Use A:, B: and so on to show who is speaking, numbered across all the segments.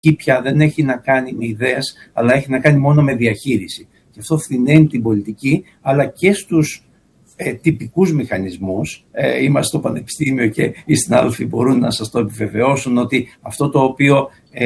A: πια δεν έχει να κάνει με ιδέες, αλλά έχει να κάνει μόνο με διαχείριση. Και αυτό φθηναίνει την πολιτική, αλλά και στους τυπικούς μηχανισμούς. Είμαστε στο Πανεπιστήμιο και οι συνάδελφοι μπορούν να σας το επιβεβαιώσουν ότι αυτό το οποίο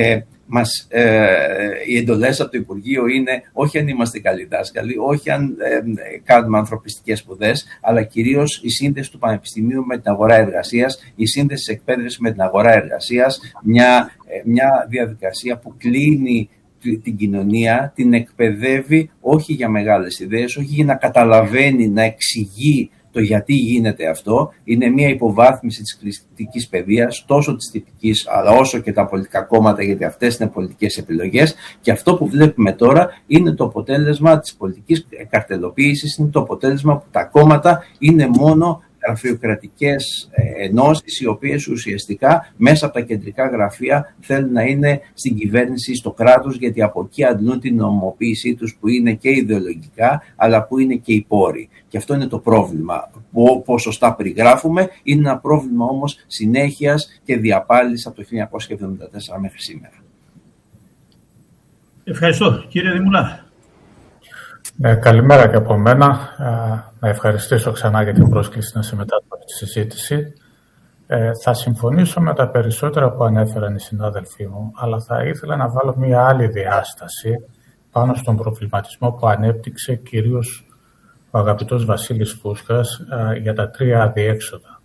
A: οι εντολές από το Υπουργείο είναι όχι αν είμαστε καλοί δάσκαλοι, όχι αν κάνουμε ανθρωπιστικές σπουδές, αλλά κυρίως η σύνδεση του Πανεπιστημίου με την αγορά εργασίας, η σύνδεση της εκπαίδευσης με την αγορά εργασίας, μια διαδικασία που κλείνει την κοινωνία, την εκπαιδεύει όχι για μεγάλες ιδέες, όχι για να καταλαβαίνει, να εξηγεί το γιατί γίνεται αυτό. Είναι μια υποβάθμιση της κριτικής παιδείας, τόσο της τυπικής, αλλά όσο και τα πολιτικά κόμματα, γιατί αυτές είναι πολιτικές επιλογές. Και αυτό που βλέπουμε τώρα είναι το αποτέλεσμα της πολιτικής καρτελοποίησης, είναι το αποτέλεσμα που τα κόμματα είναι μόνο γραφειοκρατικές ενώσεις, οι οποίες ουσιαστικά μέσα από τα κεντρικά γραφεία θέλουν να είναι στην κυβέρνηση, στο κράτος, γιατί από εκεί αντλούν την νομιμοποίησή τους, που είναι και ιδεολογικά, αλλά που είναι και οι πόροι. Και αυτό είναι το πρόβλημα. Όπως σωστά περιγράφουμε, είναι ένα πρόβλημα όμως συνέχειας και διαπάλης από το 1974 μέχρι σήμερα.
B: Ευχαριστώ. Κύριε Δημουλά.
C: Καλημέρα και από μένα. Να ευχαριστήσω ξανά για την πρόσκληση να συμμετάσχω στη συζήτηση. Θα συμφωνήσω με τα περισσότερα που ανέφεραν οι συνάδελφοί μου, αλλά θα ήθελα να βάλω μία άλλη διάσταση πάνω στον προβληματισμό που ανέπτυξε κυρίως ο αγαπητός Βασίλης Φούσκας για τα 3 αδιέξοδα.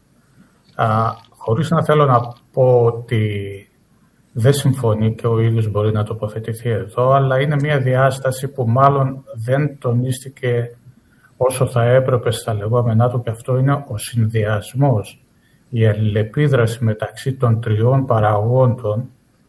C: Χωρίς να θέλω να πω ότι δεν συμφωνεί και ο ίδιος μπορεί να τοποθετηθεί εδώ, αλλά είναι μια διάσταση που μάλλον δεν τονίστηκε όσο θα έπρεπε στα λεγόμενά του, και αυτό είναι ο συνδυασμός, η αλληλεπίδραση μεταξύ των 3 παραγόντων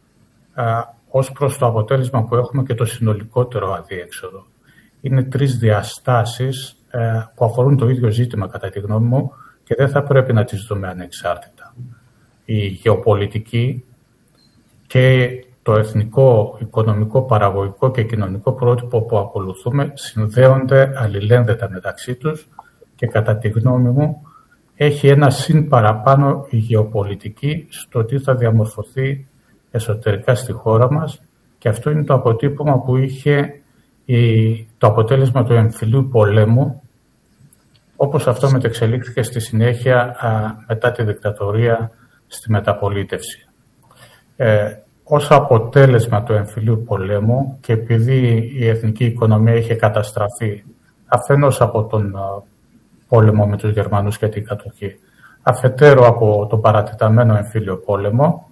C: ως προς το αποτέλεσμα που έχουμε και το συνολικότερο αδιέξοδο. Είναι 3 διαστάσεις που αφορούν το ίδιο ζήτημα, κατά τη γνώμη μου, και δεν θα πρέπει να τις δούμε ανεξάρτητα. Η γεωπολιτική και το εθνικό, οικονομικό, παραγωγικό και κοινωνικό πρότυπο που ακολουθούμε συνδέονται αλληλένδετα μεταξύ τους και κατά τη γνώμη μου έχει ένα συν παραπάνω η γεωπολιτική στο τι θα διαμορφωθεί εσωτερικά στη χώρα μας, και αυτό είναι το αποτύπωμα που είχε το αποτέλεσμα του εμφυλίου πολέμου, όπως αυτό μετεξελίχθηκε στη συνέχεια μετά τη δικτατορία στη μεταπολίτευση. Ως αποτέλεσμα του εμφυλίου πολέμου, και επειδή η εθνική οικονομία είχε καταστραφεί αφενός από τον πόλεμο με τους Γερμανούς και την κατοχή, αφετέρου από τον παρατεταμένο εμφύλιο πόλεμο,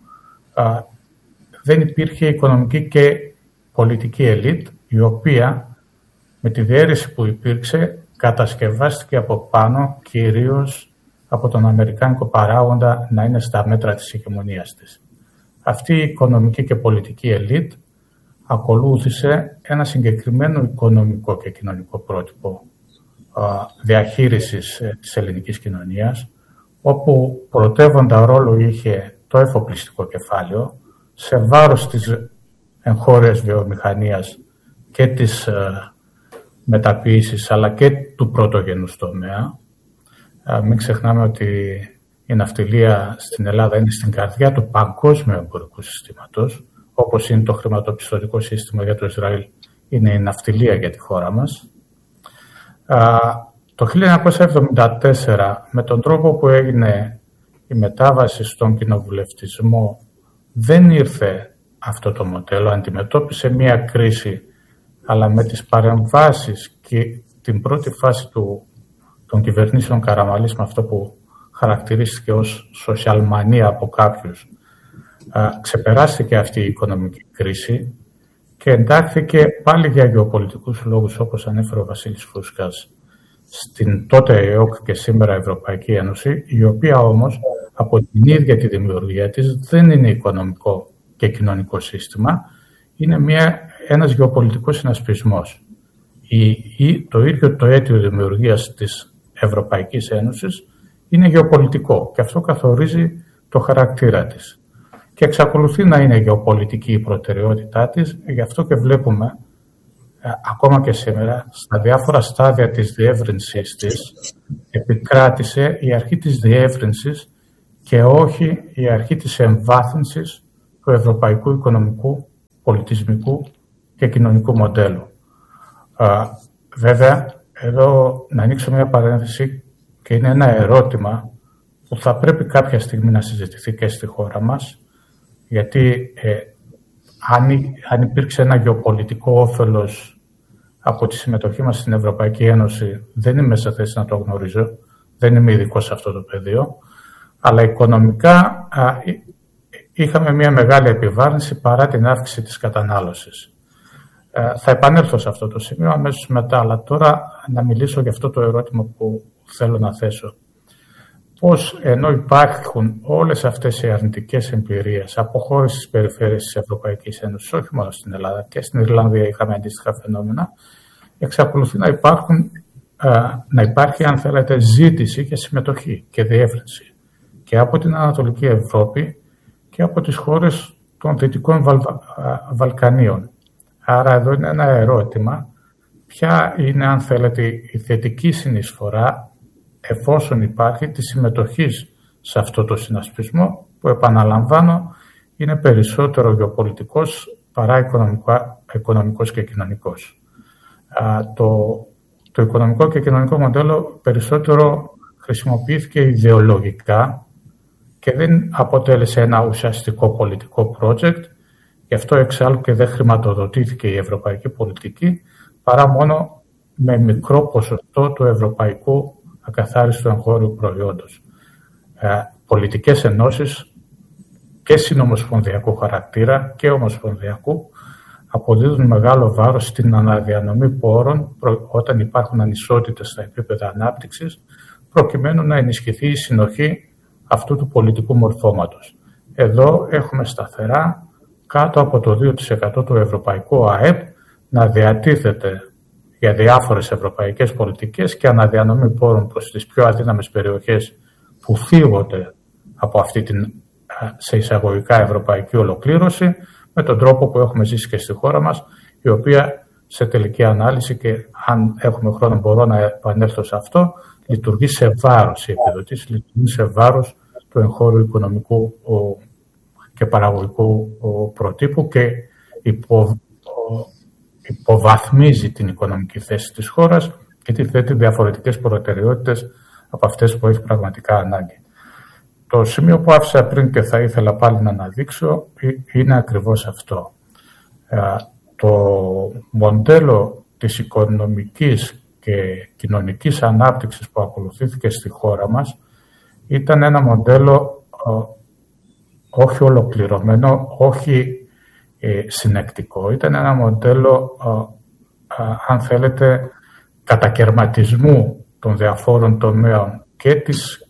C: δεν υπήρχε οικονομική και πολιτική ελίτ, η οποία με τη διαίρεση που υπήρξε κατασκευάστηκε από πάνω κυρίως από τον αμερικάνικο παράγοντα να είναι στα μέτρα της ηγεμονίας της. Αυτή η οικονομική και πολιτική ελίτ ακολούθησε ένα συγκεκριμένο οικονομικό και κοινωνικό πρότυπο διαχείρισης της ελληνικής κοινωνίας, όπου πρωτεύοντα ρόλο είχε το εφοπλιστικό κεφάλαιο σε βάρος της εγχώριας βιομηχανίας και της μεταποίησης, αλλά και του πρωτογενούς τομέα. Μην ξεχνάμε ότι η ναυτιλία στην Ελλάδα είναι στην καρδιά του παγκόσμιου εμπορικού συστήματος, όπως είναι το χρηματοπιστωτικό σύστημα για το Ισραήλ, είναι η ναυτιλία για τη χώρα μας. Το 1974, με τον τρόπο που έγινε η μετάβαση στον κοινοβουλευτισμό, δεν ήρθε αυτό το μοντέλο, αντιμετώπισε μία κρίση, αλλά με τις παρεμβάσεις και την πρώτη φάση των κυβερνήσεων Καραμανλής, με αυτό που χαρακτηρίστηκε ως σοσιαλμανία από κάποιους, ξεπεράστηκε αυτή η οικονομική κρίση και εντάχθηκε πάλι για γεωπολιτικούς λόγους, όπως ανέφερε ο Βασίλης Φούσκας, στην τότε ΕΟΚ και σήμερα Ευρωπαϊκή Ένωση, η οποία όμως από την ίδια τη δημιουργία της δεν είναι οικονομικό και κοινωνικό σύστημα, είναι ένας γεωπολιτικός συνασπισμός. Το ίδιο το αίτιο δημιουργίας της Ευρωπαϊκής Ένωσης είναι γεωπολιτικό και αυτό καθορίζει το χαρακτήρα της. Και εξακολουθεί να είναι γεωπολιτική η προτεραιότητά της, γι' αυτό και βλέπουμε ακόμα και σήμερα στα διάφορα στάδια της διεύρυνσης της επικράτησε η αρχή της διεύρυνσης και όχι η αρχή της εμβάθυνσης του ευρωπαϊκού οικονομικού πολιτισμικού και κοινωνικού μοντέλου. Βέβαια, εδώ να ανοίξω μια παρένθεση και είναι ένα ερώτημα που θα πρέπει κάποια στιγμή να συζητηθεί και στη χώρα μας, γιατί αν υπήρξε ένα γεωπολιτικό όφελος από τη συμμετοχή μας στην Ευρωπαϊκή Ένωση, δεν είμαι σε θέση να το γνωρίζω, δεν είμαι ειδικός σε αυτό το πεδίο, αλλά οικονομικά είχαμε μια μεγάλη επιβάρυνση παρά την αύξηση της κατανάλωσης. Θα επανέλθω σε αυτό το σημείο αμέσως μετά, αλλά τώρα να μιλήσω για αυτό το ερώτημα που θέλω να θέσω. Πώς ενώ υπάρχουν όλες αυτές οι αρνητικές εμπειρίες από χώρες της περιφέρειας της Ευρωπαϊκής Ένωσης, όχι μόνο στην Ελλάδα, και στην Ιρλανδία είχαμε αντίστοιχα φαινόμενα, εξακολουθεί να υπάρχει, αν θέλετε, ζήτηση και συμμετοχή και διεύρυνση και από την Ανατολική Ευρώπη και από τις χώρες των Δυτικών Βαλκανίων. Άρα εδώ είναι ένα ερώτημα, ποια είναι, αν θέλετε, η θετική συνεισφορά, εφόσον υπάρχει, τη συμμετοχή σε αυτό το συνασπισμό, που επαναλαμβάνω είναι περισσότερο γεωπολιτικός παρά οικονομικός και κοινωνικός. Το οικονομικό και κοινωνικό μοντέλο περισσότερο χρησιμοποιήθηκε ιδεολογικά και δεν αποτέλεσε ένα ουσιαστικό πολιτικό project, γι' αυτό εξάλλου και δεν χρηματοδοτήθηκε η ευρωπαϊκή πολιτική, παρά μόνο με μικρό ποσοστό του ευρωπαϊκού ακαθάριστου εγχώριου προϊόντος. Πολιτικές ενώσεις και συνομοσπονδιακού χαρακτήρα και ομοσπονδιακού αποδίδουν μεγάλο βάρος στην αναδιανομή πόρων όταν υπάρχουν ανισότητες στα επίπεδα ανάπτυξης, προκειμένου να ενισχυθεί η συνοχή αυτού του πολιτικού μορφώματος. Εδώ έχουμε σταθερά κάτω από το 2% του ευρωπαϊκού ΑΕΠ να διατίθεται για διάφορες ευρωπαϊκές πολιτικές και αναδιανομή πόρων προς τις πιο αδύναμες περιοχές που θίγονται από αυτή την σε εισαγωγικά ευρωπαϊκή ολοκλήρωση, με τον τρόπο που έχουμε ζήσει και στη χώρα μας, η οποία σε τελική ανάλυση, και αν έχουμε χρόνο μπορώ να επανέλθω σε αυτό, λειτουργεί σε βάρος, οι επιδοτήσεις λειτουργούν σε βάρος του εγχώριου οικονομικού και παραγωγικού προτύπου και υποβαθμίζει την οικονομική θέση της χώρας και τη θέτει διαφορετικές προτεραιότητες από αυτές που έχει πραγματικά ανάγκη. Το σημείο που άφησα πριν και θα ήθελα πάλι να αναδείξω είναι ακριβώς αυτό. Το μοντέλο της οικονομικής και κοινωνικής ανάπτυξης που ακολουθήθηκε στη χώρα μας ήταν ένα μοντέλο όχι ολοκληρωμένο, όχι συνεκτικό. Ήταν ένα μοντέλο, αν θέλετε, κατακερματισμού των διαφόρων τομέων και της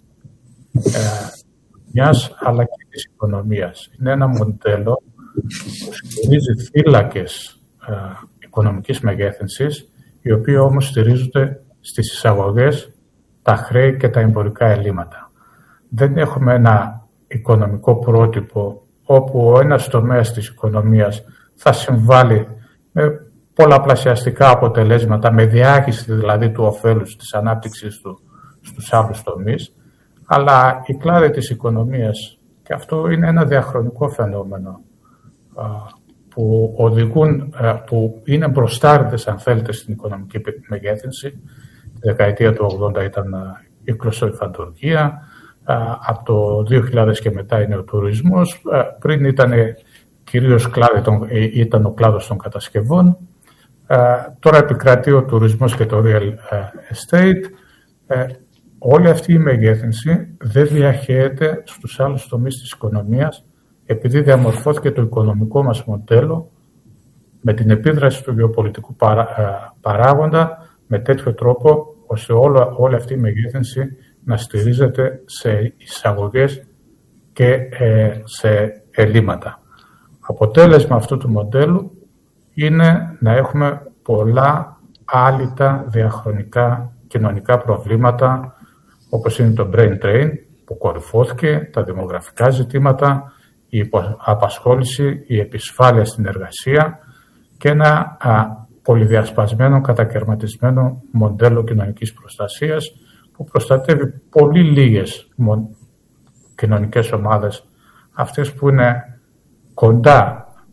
C: μιας αλλά και της οικονομίας. Είναι ένα μοντέλο που στηρίζει θύλακες οικονομικής μεγέθυνσης, οι οποίοι όμως στηρίζονται στις εισαγωγές, τα χρέη και τα εμπορικά ελλείμματα. Δεν έχουμε ένα οικονομικό πρότυπο όπου ο ένας τομέας της οικονομίας θα συμβάλλει με πολλαπλασιαστικά αποτελέσματα, με διάχυση δηλαδή του ωφέλους της ανάπτυξης του στους άλλους τομείς, αλλά οι κλάδοι της οικονομίας, και αυτό είναι ένα διαχρονικό φαινόμενο, που οδηγούν, που είναι μπροστάριδες, αν θέλετε, στην οικονομική μεγέθυνση. Τη δεκαετία του 80 ήταν η κλωστοϊφαντουργία, από το 2000 και μετά είναι ο τουρισμός, πριν ήταν κυρίως ήταν ο κλάδος των κατασκευών, τώρα επικρατεί ο τουρισμός και το real estate. Όλη αυτή η μεγέθυνση δεν διαχέεται στους άλλους τομείς της οικονομίας, επειδή διαμορφώθηκε το οικονομικό μας μοντέλο με την επίδραση του γεωπολιτικού παράγοντα με τέτοιο τρόπο ώστε όλη αυτή η μεγέθυνση να στηρίζεται σε εισαγωγές και σε ελλείμματα. Αποτέλεσμα αυτού του μοντέλου είναι να έχουμε πολλά άλυτα διαχρονικά κοινωνικά προβλήματα, όπως είναι το brain drain που κορυφώθηκε, τα δημογραφικά ζητήματα, η απασχόληση, η επισφάλεια στην εργασία και ένα πολυδιασπασμένο, κατακαιρματισμένο μοντέλο κοινωνικής προστασίας που προστατεύει πολύ λίγες κοινωνικές ομάδες, αυτές που είναι κοντά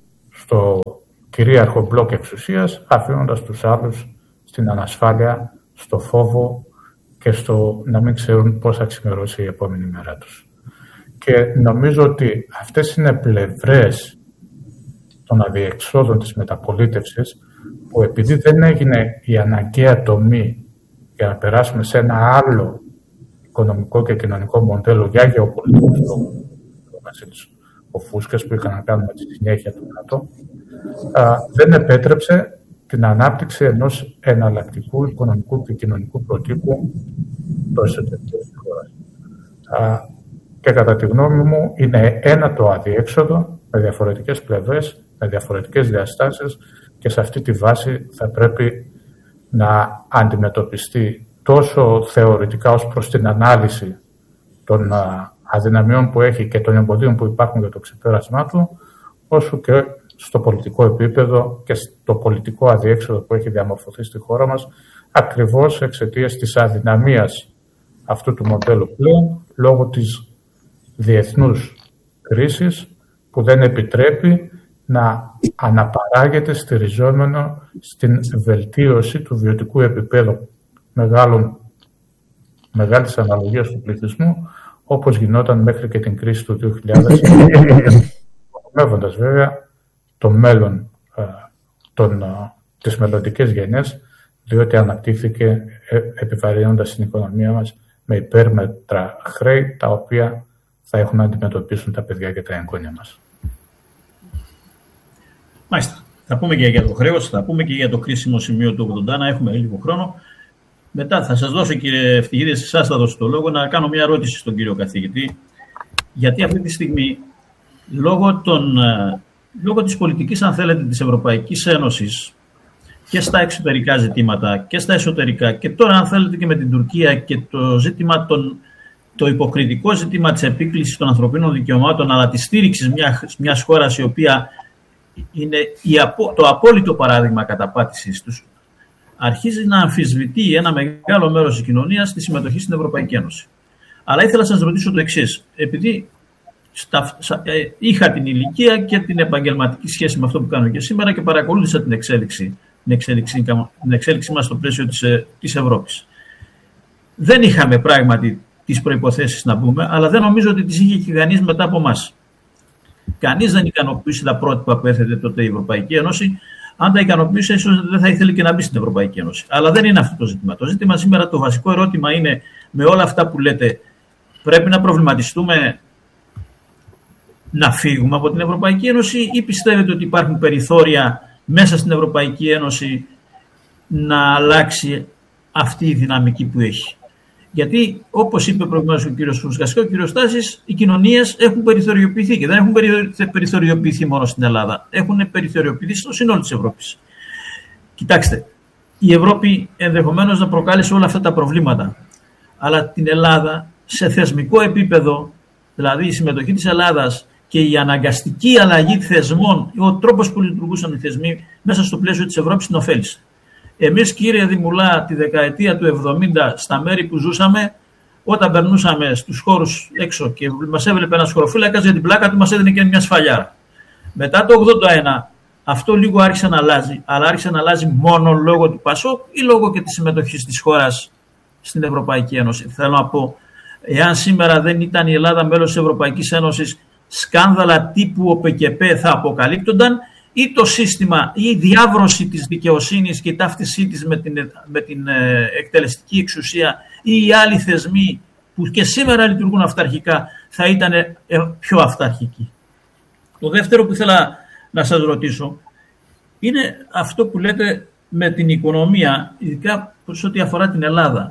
C: στο κυρίαρχο μπλοκ εξουσίας, αφήνοντας τους άλλους στην ανασφάλεια, στο φόβο και στο να μην ξέρουν πώς θα ξημερώσει η επόμενη μέρα τους. Και νομίζω ότι αυτές είναι πλευρές των αδιεξόδων της μεταπολίτευσης που επειδή δεν έγινε η αναγκαία τομή για να περάσουμε σε ένα άλλο οικονομικό και κοινωνικό μοντέλο για γεωπολιτικούς λόγους, ο Φούσκας που είχαν να κάνουν με τη συνέχεια του ΝΑΤΟ, δεν επέτρεψε την ανάπτυξη ενός εναλλακτικού οικονομικού και κοινωνικού προτύπου στο εσωτερικό της χώρας. Και κατά τη γνώμη μου είναι ένα το αδιέξοδο με διαφορετικές πλευρές, με διαφορετικές διαστάσεις και σε αυτή τη βάση θα πρέπει να αντιμετωπιστεί τόσο θεωρητικά ως προς την ανάλυση των αδυναμιών που έχει και των εμποδίων που υπάρχουν για το ξεπέρασμά του, όσο και στο πολιτικό επίπεδο και στο πολιτικό αδιέξοδο που έχει διαμορφωθεί στη χώρα μας, ακριβώς εξαιτίας της αδυναμίας αυτού του μοντέλου πλέον, λόγω της διεθνούς κρίσης που δεν επιτρέπει να αναπαράγεται στηριζόμενο στην βελτίωση του βιωτικού επίπεδου μεγάλης αναλογίας του πληθυσμού, όπως γινόταν μέχρι και την κρίση του 2000, υπονομεύοντας βέβαια το μέλλον τις μελλοντικές γενιές, διότι αναπτύχθηκε επιβαρύνοντας την οικονομία μας με υπέρμετρα χρέη, τα οποία θα έχουν να αντιμετωπίσουν τα παιδιά και τα εγγόνια μας.
B: Μάλιστα. Θα πούμε και για το χρέος, θα πούμε και για το κρίσιμο σημείο του 80, να έχουμε λίγο χρόνο. Μετά θα σας δώσω, κύριε Ευτυχίδη, σε εσάς θα δώσω το λόγο, να κάνω μια ερώτηση στον κύριο καθηγητή. Γιατί αυτή τη στιγμή, λόγω της πολιτικής, αν θέλετε, της Ευρωπαϊκής Ένωσης και στα εξωτερικά ζητήματα και στα εσωτερικά και τώρα, αν θέλετε, και με την Τουρκία και το ζήτημα το υποκριτικό ζήτημα της επίκλησης των ανθρωπίνων δικαιωμάτων, αλλά της στήριξης μιας χώρας η οποία είναι το απόλυτο παράδειγμα καταπάτησης τους, αρχίζει να αμφισβητεί ένα μεγάλο μέρος της κοινωνίας τη συμμετοχή στην Ευρωπαϊκή Ένωση. Αλλά ήθελα να σας ρωτήσω το εξής. Επειδή είχα την ηλικία και την επαγγελματική σχέση με αυτό που κάνω και σήμερα και παρακολούθησα την εξέλιξη μας στο πλαίσιο της Ευρώπης. Δεν είχαμε πράγματι τις προϋποθέσεις να μπούμε, αλλά δεν νομίζω ότι τις είχε και κανείς μετά από εμάς. Κανείς δεν ικανοποιήσει τα πρότυπα που έθετε τότε η Ευρωπαϊκή Ένωση. Αν τα ικανοποιήσει, ίσως δεν θα ήθελε και να μπει στην Ευρωπαϊκή Ένωση. Αλλά δεν είναι αυτό το ζήτημα. Το ζήτημα σήμερα, το βασικό ερώτημα είναι, με όλα αυτά που λέτε, πρέπει να προβληματιστούμε να φύγουμε από την Ευρωπαϊκή Ένωση ή πιστεύετε ότι υπάρχουν περιθώρια μέσα στην Ευρωπαϊκή Ένωση να αλλάξει αυτή η δυναμική που έχει? Γιατί, όπως είπε προηγουμένως ο κύριος Φούσκας και ο κύριος Στάσης, οι κοινωνίες έχουν περιθωριοποιηθεί και δεν έχουν περιθωριοποιηθεί μόνο στην Ελλάδα. Έχουν περιθωριοποιηθεί στο σύνολο της Ευρώπης. Κοιτάξτε, η Ευρώπη ενδεχομένως να προκάλεσε όλα αυτά τα προβλήματα. Αλλά την Ελλάδα, σε θεσμικό επίπεδο, δηλαδή η συμμετοχή της Ελλάδας και η αναγκαστική αλλαγή θεσμών, ο τρόπος που λειτουργούσαν οι θεσμοί μέσα στο πλαίσιο της Ευρώπης, την ωφέλησε. Εμείς, κύριε Δημουλά, τη δεκαετία του 70, στα μέρη που ζούσαμε, όταν περνούσαμε στους χώρους έξω και μας έβλεπε ένας χωροφύλακας, για την πλάκα του μας έδινε και μια σφαλιάρα. Μετά το 81, αυτό λίγο άρχισε να αλλάζει, αλλά άρχισε να αλλάζει μόνο λόγω του ΠΑΣΟΚ ή λόγω και της συμμετοχής της χώρας στην Ευρωπαϊκή Ένωση? Θέλω να πω, εάν σήμερα δεν ήταν η Ελλάδα μέλος της Ευρωπαϊκής Ένωσης, σκάνδαλα τύπου ΟΠΕΚΕΠΕ θα αποκαλύπτονταν, ή το σύστημα ή η διάβρωση της δικαιοσύνης και η ταύτισή της με την εκτελεστική εξουσία ή οι άλλοι θεσμοί που και σήμερα λειτουργούν αυταρχικά θα ήταν πιο αυταρχικοί. Το δεύτερο που ήθελα να σας ρωτήσω είναι αυτό που λέτε με την οικονομία, ειδικά σε ό,τι αφορά την Ελλάδα.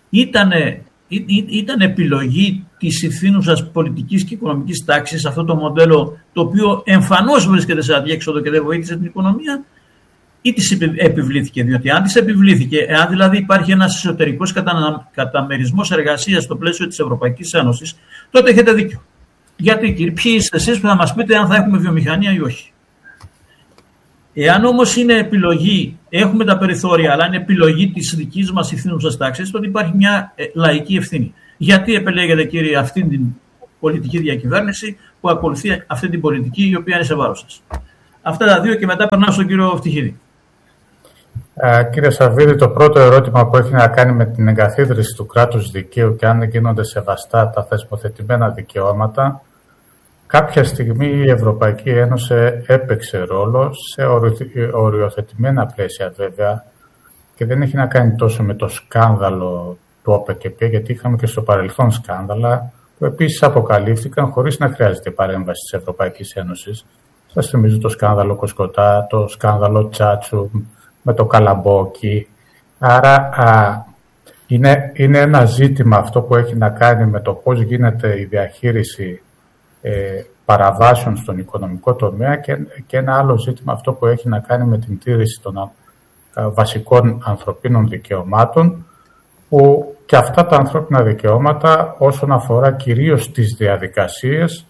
B: Ήταν επιλογή της ηθήνουσας πολιτικής και οικονομικής τάξης αυτό το μοντέλο, το οποίο εμφανώς βρίσκεται σε αδιέξοδο και δεν βοήθησε την οικονομία, ή της επιβλήθηκε? Διότι αν της επιβλήθηκε, εάν δηλαδή υπάρχει ένας εσωτερικός καταμερισμός εργασίας στο πλαίσιο της Ευρωπαϊκής Ένωσης, τότε έχετε δίκιο. Γιατί, κύριε, ποιοι είστε εσείς που θα μας πείτε αν θα έχουμε βιομηχανία ή όχι? Εάν όμως είναι επιλογή, έχουμε τα περιθώρια, αλλά είναι επιλογή της δικής μας ηθήνουσας τάξης, τότε υπάρχει μια λαϊκή ευθύνη. Γιατί επιλέγετε, κύριε, αυτή την πολιτική διακυβέρνηση που ακολουθεί αυτή την πολιτική η οποία είναι σε βάρος σας? Αυτά τα δύο και μετά περνάω στον κύριο Φτυχίδη.
C: Κύριε Σαββίδη, το πρώτο ερώτημα που έχει να κάνει με την εγκαθίδρυση του κράτους δικαίου και αν γίνονται σεβαστά τα θεσμοθετημένα δικαιώματα, κάποια στιγμή η Ευρωπαϊκή Ένωση έπαιξε ρόλο σε οριοθετημένα πλαίσια βέβαια και δεν έχει να κάνει τόσο με το σκάνδαλο του ΟΠΕΚΕΠ, γιατί είχαμε και στο παρελθόν σκάνδαλα που επίσης αποκαλύφθηκαν χωρίς να χρειάζεται παρέμβαση της Ευρωπαϊκής Ένωσης. Σας θυμίζω το σκάνδαλο Κοσκοτά, το σκάνδαλο Τσάτσου, με το Καλαμπόκι. Άρα είναι ένα ζήτημα αυτό που έχει να κάνει με το πώς γίνεται η διαχείριση παραβάσεων στον οικονομικό τομέα και ένα άλλο ζήτημα αυτό που έχει να κάνει με την τήρηση των βασικών ανθρωπίνων δικαιωμάτων, που και αυτά τα ανθρώπινα δικαιώματα όσον αφορά κυρίως τις διαδικασίες,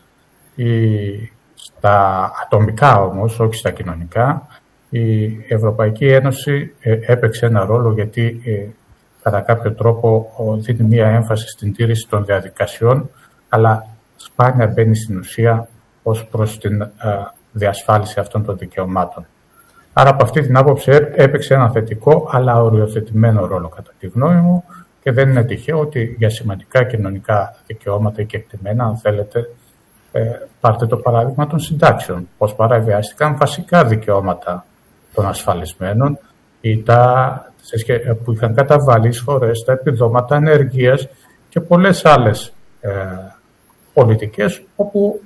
C: στα ατομικά όμως, όχι στα κοινωνικά, η Ευρωπαϊκή Ένωση έπαιξε ένα ρόλο γιατί κατά κάποιο τρόπο δίνει μία έμφαση στην τήρηση των διαδικασιών, αλλά σπάνια μπαίνει στην ουσία ως προς την διασφάλιση αυτών των δικαιωμάτων. Άρα από αυτή την άποψη έπαιξε ένα θετικό αλλά οριοθετημένο ρόλο κατά τη γνώμη μου και δεν είναι τυχαίο ότι για σημαντικά κοινωνικά δικαιώματα ή κεκτημένα, αν θέλετε, πάρτε το παράδειγμα των συντάξεων, πώς παραβιάστηκαν βασικά δικαιώματα των ασφαλισμένων ή που είχαν καταβάλει εισφορές, τα επιδόματα ανεργίας και πολλές άλλες πολιτικές όπου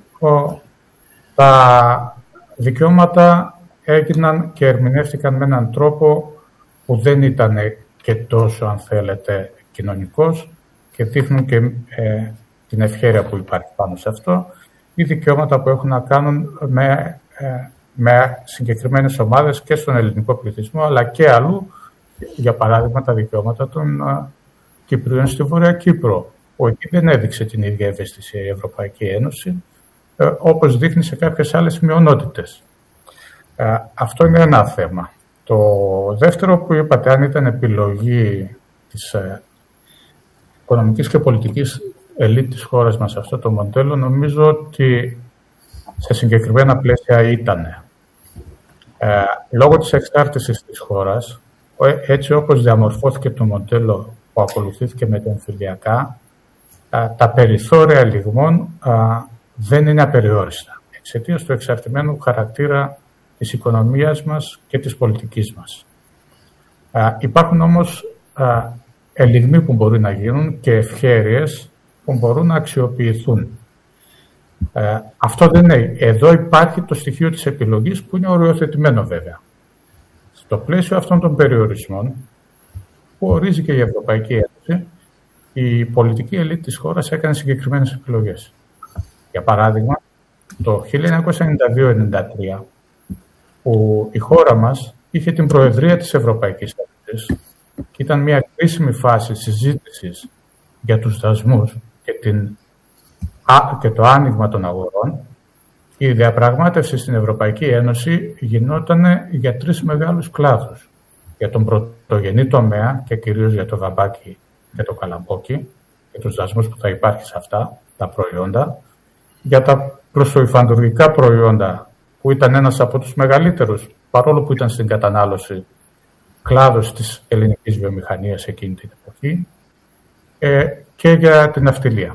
C: τα δικαιώματα έγιναν και ερμηνεύτηκαν με έναν τρόπο που δεν ήταν και τόσο, αν θέλετε, κοινωνικός και δείχνουν και την ευχέρεια που υπάρχει πάνω σε αυτό, ή δικαιώματα που έχουν να κάνουν με συγκεκριμένες ομάδες και στον ελληνικό πληθυσμό, αλλά και αλλού, για παράδειγμα τα δικαιώματα των Κυπρίων στη Βόρεια Κύπρο, που εκεί δεν έδειξε την ίδια ευαισθησία η Ευρωπαϊκή Ένωση, όπως δείχνει σε κάποιες άλλες μειονότητες. Αυτό είναι ένα θέμα. Το δεύτερο που είπατε, αν ήταν επιλογή της οικονομικής και πολιτικής ελίτ της χώρας μας αυτό το μοντέλο, νομίζω ότι σε συγκεκριμένα πλαίσια ήτανε. Λόγω της εξάρτησης της χώρας, έτσι όπως διαμορφώθηκε το μοντέλο που ακολουθήθηκε με τα εμφυλιακά, τα περιθώρια λιγμών δεν είναι απεριόριστα, εξαιτίας του εξαρτημένου χαρακτήρα της οικονομίας μας και της πολιτικής μας. Υπάρχουν όμως ελιγμοί που μπορεί να γίνουν και ευχέρειες που μπορούν να αξιοποιηθούν. Αυτό δεν είναι. Εδώ υπάρχει το στοιχείο της επιλογής που είναι οριοθετημένο βέβαια. Στο πλαίσιο αυτών των περιορισμών που ορίζει και η Ευρωπαϊκή Ένωση, η πολιτική ελίτ της χώρας έκανε συγκεκριμένες επιλογές. Για παράδειγμα, το 1992-93, που η χώρα μας είχε την Προεδρία της Ευρωπαϊκής Ένωσης και ήταν μια κρίσιμη φάση συζήτησης για τους δασμούς και το άνοιγμα των αγορών, η διαπραγμάτευση στην Ευρωπαϊκή Ένωση γινόταν για τρεις μεγάλους κλάδους. Για τον πρωτογενή τομέα και κυρίως για το γαμπάκι και το καλαμπόκι και τους δασμούς που θα υπάρχει σε αυτά τα προϊόντα, για τα κλωστοϊφαντουργικά προϊόντα που ήταν ένας από τους μεγαλύτερους, παρόλο που ήταν στην κατανάλωση, κλάδος της ελληνικής βιομηχανίας εκείνη την εποχή, και για την ναυτιλία.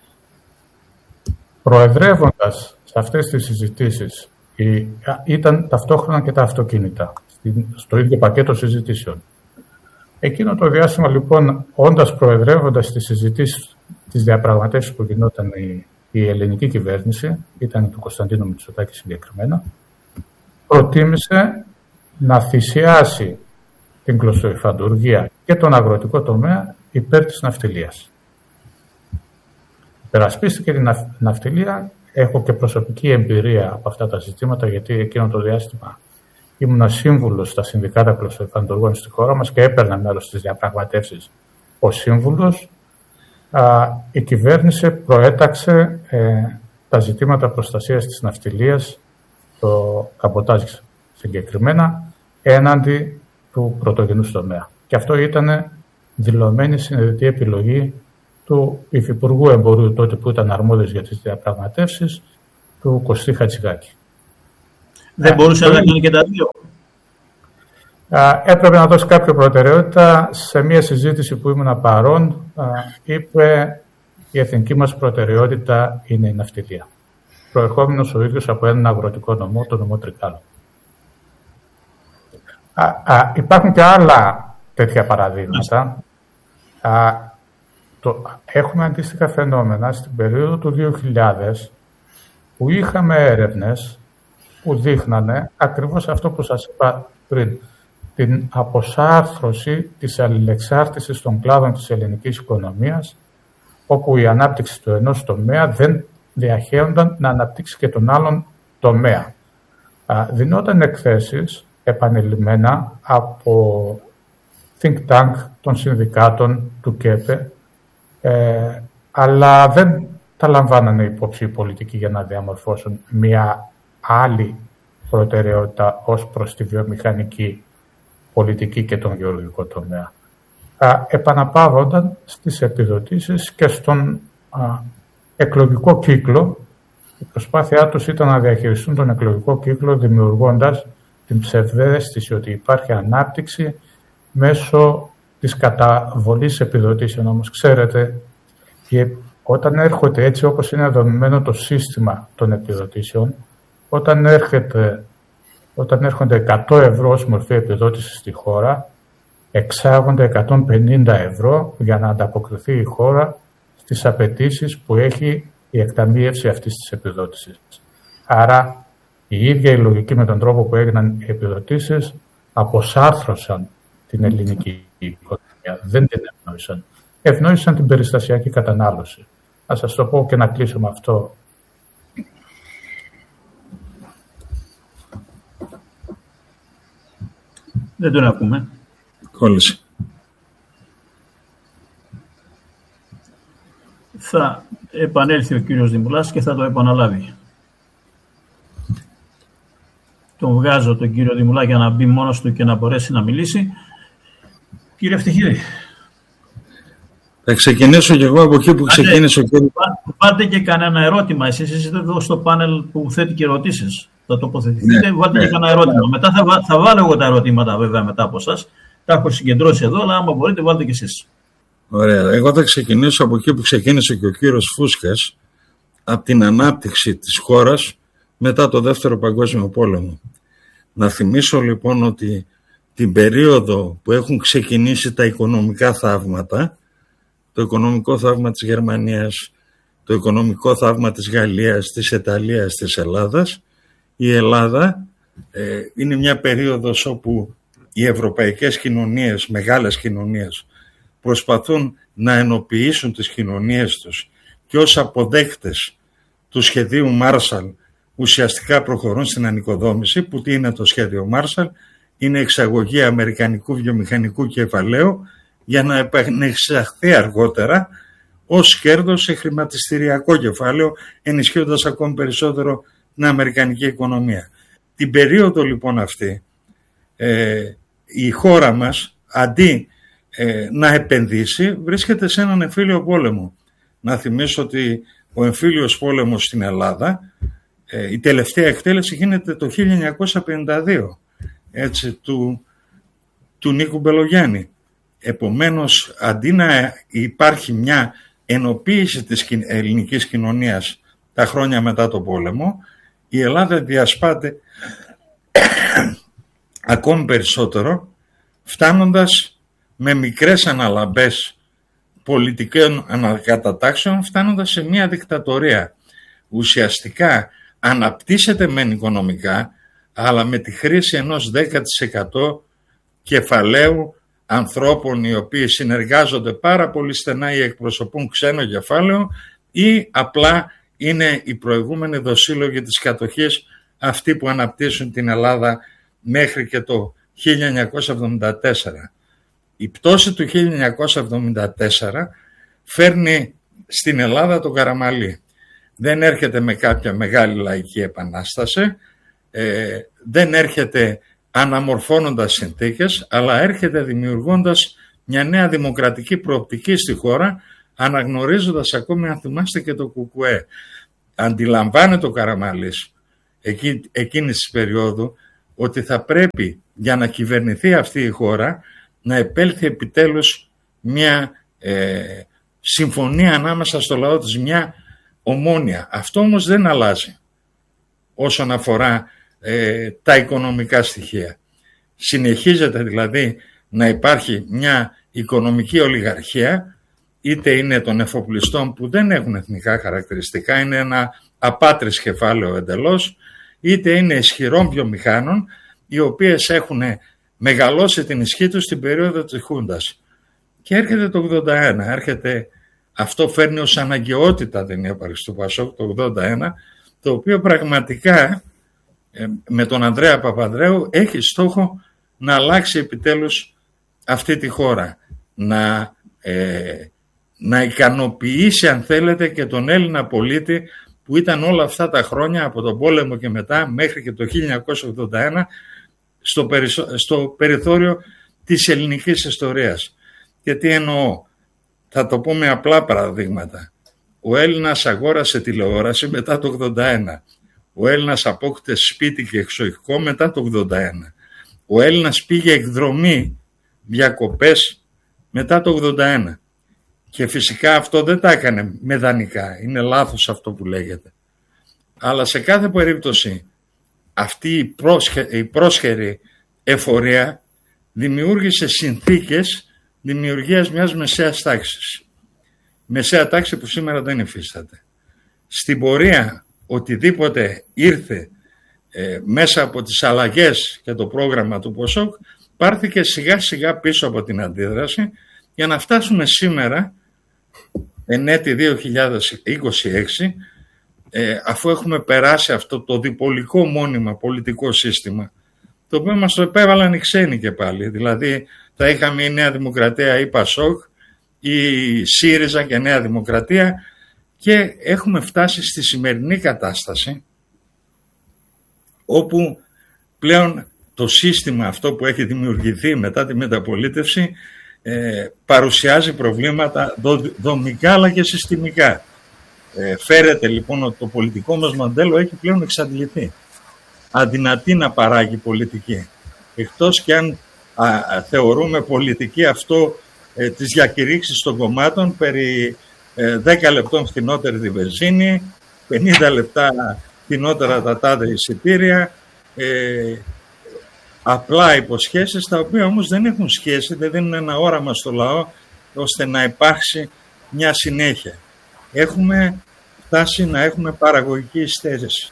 C: Προεδρεύοντας σε αυτές τις συζητήσεις ήταν ταυτόχρονα και τα αυτοκίνητα στο ίδιο πακέτο συζητήσεων. Εκείνο το διάστημα λοιπόν, όντας προεδρεύοντας τις συζητήσεις, τις διαπραγματεύσεις που γινόταν η ελληνική κυβέρνηση, ήταν του Κωνσταντίνου Μητσοτάκη συγκεκριμένα, προτίμησε να θυσιάσει την κλωστοϊφαντουργία και τον αγροτικό τομέα υπέρ της ναυτιλίας. Υπερασπίστηκε την ναυτιλία. Έχω και προσωπική εμπειρία από αυτά τα ζητήματα, γιατί εκείνο το διάστημα ήμουν σύμβουλος στα συνδικάτα κλωστοϊφαντουργών στη χώρα μας και έπαιρνα μέρος στις διαπραγματεύσεις ως σύμβουλος. Η κυβέρνηση προέταξε τα ζητήματα προστασίας της ναυτιλίας, το καμποτάζ συγκεκριμένα, έναντι του πρωτογενούς τομέα. Και αυτό ήταν δηλωμένη συνειδητή επιλογή του Υφυπουργού Εμπορίου τότε που ήταν αρμόδιος για τις διαπραγματεύσεις, του Κωστή Χατζηγάκη.
B: Δεν μπορούσε να κάνει και τα δύο.
C: Έπρεπε να δώσει κάποια προτεραιότητα. Σε μια συζήτηση που ήμουν παρόν, είπε η εθνική μας προτεραιότητα είναι η ναυτιλία. Προερχόμενος ο ίδιος από έναν αγροτικό νομό, το νομό Τρικάλου. Υπάρχουν και άλλα τέτοια παραδείγματα. Έχουμε αντίστοιχα φαινόμενα στην περίοδο του 2000 που είχαμε έρευνες που δείχνανε ακριβώς αυτό που σας είπα πριν, την αποσάρθρωση της αλληλεξάρτησης των κλάδων της ελληνικής οικονομίας, όπου η ανάπτυξη του ενός τομέα δεν διαχέονταν να αναπτύξει και τον άλλον τομέα. Δινόταν εκθέσεις επανειλημμένα από think tank των συνδικάτων του ΚΕΠΕ, αλλά δεν τα λαμβάνανε υπόψη οι πολιτικοί για να διαμορφώσουν μια άλλη προτεραιότητα ως προς τη βιομηχανική πολιτική και τον γεωργικό τομέα. Επαναπαύονταν στις επιδοτήσεις και στον εκλογικό κύκλο. Η προσπάθειά τους ήταν να διαχειριστούν τον εκλογικό κύκλο δημιουργώντας την ψευδαίσθηση ότι υπάρχει ανάπτυξη μέσω της καταβολής επιδοτήσεων. Όμως ξέρετε, όταν έρχονται έτσι όπως είναι δομημένο το σύστημα των επιδοτήσεων, όταν έρχονται 100 ευρώ ως μορφή επιδότηση στη χώρα, εξάγονται 150 ευρώ για να ανταποκριθεί η χώρα στις απαιτήσεις που έχει η εκταμείευση αυτής της επιδότησης. Άρα η ίδια η λογική με τον τρόπο που έγιναν οι επιδοτήσεις αποσάρθρωσαν την ελληνική οικονομία. Δεν την ευνόησαν. Ευνόησαν την περιστασιακή κατανάλωση. Να σας το πω και να κλείσω με αυτό.
B: Δεν τον ακούμε.
D: Κόλλησε.
B: Θα επανέλθει ο κύριος Δημουλάς και θα το επαναλάβει. Τον βγάζω τον κύριο Δημουλά για να μπει μόνος του και να μπορέσει να μιλήσει. Κύριε Ευτυχίδη.
D: Θα ξεκινήσω κι εγώ από εκεί που ξεκίνησε ο κύριος.
B: Βάλτε και κανένα ερώτημα. Εσείς είστε εδώ στο πάνελ που θέτει και ερωτήσεις. Θα τοποθετηθείτε, βάλτε και κανένα ερώτημα. Μετά θα βάλω εγώ τα ερωτήματα βέβαια μετά από εσάς. Τα έχω συγκεντρώσει εδώ, αλλά άμα μπορείτε βάλτε και εσείς.
D: Ωραία. Εγώ θα ξεκινήσω από εκεί που ξεκίνησε και ο κύριος Φούσκας, από την ανάπτυξη της χώρας μετά το Δεύτερο Παγκόσμιο Πόλεμο. Να θυμίσω λοιπόν ότι την περίοδο που έχουν ξεκινήσει τα οικονομικά θαύματα, το οικονομικό θαύμα της Γερμανίας, το οικονομικό θαύμα της Γαλλίας, της Ιταλίας, της Ελλάδας, η Ελλάδα είναι μια περίοδος όπου οι ευρωπαϊκές κοινωνίες, μεγάλες κοινωνίες, προσπαθούν να ενοποιήσουν τις κοινωνίες τους και ως αποδέκτες του σχεδίου Μάρσαλ ουσιαστικά προχωρούν στην ανοικοδόμηση. Που τι είναι το σχέδιο Μάρσαλ? Είναι εξαγωγή αμερικανικού βιομηχανικού κεφαλαίου για να επανεξαχθεί αργότερα ως κέρδος σε χρηματιστηριακό κεφάλαιο, ενισχύοντας ακόμη περισσότερο την αμερικανική οικονομία. Την περίοδο λοιπόν αυτή η χώρα μας αντί να επενδύσει βρίσκεται σε έναν εμφύλιο πόλεμο. Να θυμίσω ότι ο εμφύλιος πόλεμος στην Ελλάδα, η τελευταία εκτέλεση γίνεται το 1952, έτσι, του Νίκου Μπελογιάννη. Επομένως, αντί να υπάρχει μια ενοποίηση της ελληνικής κοινωνίας τα χρόνια μετά το πόλεμο, η Ελλάδα διασπάται ακόμη περισσότερο, φτάνοντας με μικρές αναλαμπές πολιτικών ανακατατάξεων, φτάνοντας σε μια δικτατορία. Ουσιαστικά αναπτύσσεται μεν οικονομικά, αλλά με τη χρήση ενός 10% κεφαλαίου ανθρώπων οι οποίοι συνεργάζονται πάρα πολύ στενά ή εκπροσωπούν ξένο κεφάλαιο ή απλά είναι οι προηγούμενοι δοσύλλογοι της κατοχής, αυτοί που αναπτύσσουν την Ελλάδα μέχρι και το 1974. Η πτώση του 1974 φέρνει στην Ελλάδα το Καραμαλή. Δεν έρχεται με κάποια μεγάλη λαϊκή επανάσταση, δεν έρχεται αναμορφώνοντας συνθήκες, αλλά έρχεται δημιουργώντας μια νέα δημοκρατική προοπτική στη χώρα, αναγνωρίζοντας ακόμη, αν θυμάστε, και το ΚΚΕ. Αντιλαμβάνεται ο Καραμαλής εκείνης της περίοδου ότι θα πρέπει για να κυβερνηθεί αυτή η χώρα να επέλθει επιτέλους μια συμφωνία ανάμεσα στο λαό της, μια ομόνοια. Αυτό όμως δεν αλλάζει όσον αφορά τα οικονομικά στοιχεία. Συνεχίζεται δηλαδή να υπάρχει μια οικονομική ολιγαρχία, είτε είναι των εφοπλιστών που δεν έχουν εθνικά χαρακτηριστικά, είναι ένα απάτρις κεφάλαιο εντελώς, είτε είναι ισχυρών βιομηχάνων, οι οποίες έχουν μεγαλώσει την ισχύ τους στην περίοδο της Χούντας. Και έρχεται το 81, αυτό φέρνει ως αναγκαιότητα την ύπαρξη του ΠΑΣΟΚ το 81, το οποίο πραγματικά με τον Ανδρέα Παπανδρέου έχει στόχο να αλλάξει επιτέλους αυτή τη χώρα, να ικανοποιήσει αν θέλετε και τον Έλληνα πολίτη που ήταν όλα αυτά τα χρόνια από τον πόλεμο και μετά μέχρι και το 1981 στο περιθώριο της ελληνικής ιστορίας. Και τι εννοώ, θα το πω με απλά παραδείγματα. Ο Έλληνας αγόρασε τηλεόραση μετά το 81. Ο Έλληνας απόκτησε σπίτι και εξοχικό μετά το 81. Ο Έλληνας πήγε εκδρομή, διακοπές μετά το 81. Και φυσικά αυτό δεν τα έκανε με δανεικά. Είναι λάθος αυτό που λέγεται. Αλλά σε κάθε περίπτωση αυτή η πρόσχερη εφορία δημιούργησε συνθήκες δημιουργίας μιας μεσαίας τάξης. Μεσαία τάξη που σήμερα δεν υφίσταται. Στην πορεία οτιδήποτε ήρθε μέσα από τις αλλαγές και το πρόγραμμα του ΠΑΣΟΚ πάρθηκε σιγά σιγά πίσω από την αντίδραση για να φτάσουμε σήμερα εν έτη 2026 αφού έχουμε περάσει αυτό το διπολικό μόνιμα πολιτικό σύστημα, το οποίο μας το επέβαλαν οι ξένοι και πάλι. Δηλαδή θα είχαμε η Νέα Δημοκρατία ή ΠΑΣΟΚ ή ΣΥΡΙΖΑ και Νέα Δημοκρατία, και έχουμε φτάσει στη σημερινή κατάσταση όπου πλέον το σύστημα αυτό που έχει δημιουργηθεί μετά τη μεταπολίτευση παρουσιάζει προβλήματα δομικά αλλά και συστημικά. Φέρεται λοιπόν ότι το πολιτικό μας μοντέλο έχει πλέον εξαντληθεί. Αδυνατεί να παράγει πολιτική. Εκτός και αν θεωρούμε πολιτική αυτό τις διακηρύξεις των κομμάτων περί 10 λεπτών φθηνότερη τη βενζίνη, 50 λεπτά φθηνότερα τα τάδε εισιτήρια, απλά υποσχέσεις τα οποία όμως δεν έχουν σχέση, δεν δίνουν ένα όραμα στο λαό ώστε να υπάρξει μια συνέχεια. Έχουμε φτάσει να έχουμε παραγωγική υστέρηση.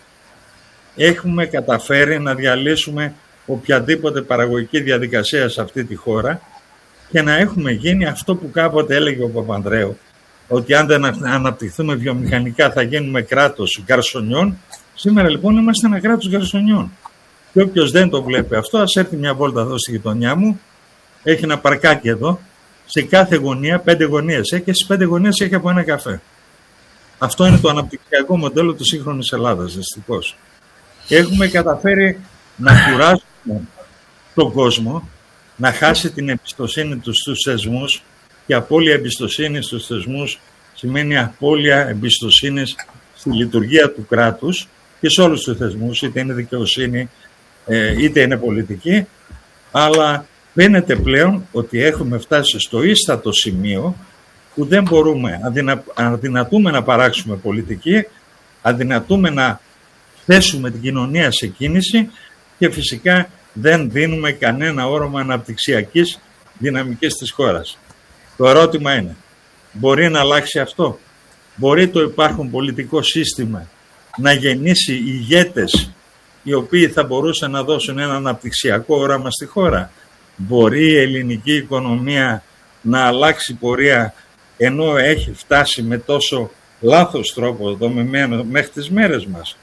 D: Έχουμε καταφέρει να διαλύσουμε οποιαδήποτε παραγωγική διαδικασία σε αυτή τη χώρα και να έχουμε γίνει αυτό που κάποτε έλεγε ο Παπανδρέου, ότι αν δεν αναπτυχθούμε βιομηχανικά θα γίνουμε κράτος γκαρσονιών. Σήμερα λοιπόν είμαστε ένα κράτος γκαρσονιών. Και όποιος δεν το βλέπει αυτό, ας έρθει μια βόλτα εδώ στη γειτονιά μου. Έχει ένα παρκάκι εδώ. Σε κάθε γωνία, 5 γωνίες έχει, και στις 5 γωνίες έχει από ένα καφέ. Αυτό είναι το αναπτυξιακό μοντέλο της σύγχρονης Ελλάδας, δυστυχώς. Έχουμε καταφέρει να κουράσουμε τον κόσμο να χάσει την εμπιστοσύνη του στους θεσμούς, και απώλεια εμπιστοσύνη στους θεσμούς σημαίνει απώλεια εμπιστοσύνης στη λειτουργία του κράτους και σε όλους τους θεσμούς, είτε είναι δικαιοσύνη είτε είναι πολιτική, αλλά φαίνεται πλέον ότι έχουμε φτάσει στο ίστατο σημείο που δεν μπορούμε, αδυνατούμε να παράξουμε πολιτική, αδυνατούμε να θέσουμε την κοινωνία σε κίνηση και φυσικά δεν δίνουμε κανένα όρομα αναπτυξιακής δυναμικής της χώρας. Το ερώτημα είναι, μπορεί να αλλάξει αυτό? Μπορεί το υπάρχον πολιτικό σύστημα να γεννήσει ηγέτες οι οποίοι θα μπορούσαν να δώσουν ένα αναπτυξιακό όραμα στη χώρα? Μπορεί η ελληνική οικονομία να αλλάξει πορεία ενώ έχει φτάσει με τόσο λάθος τρόπο δομημένο μέχρι τις μέρες μας?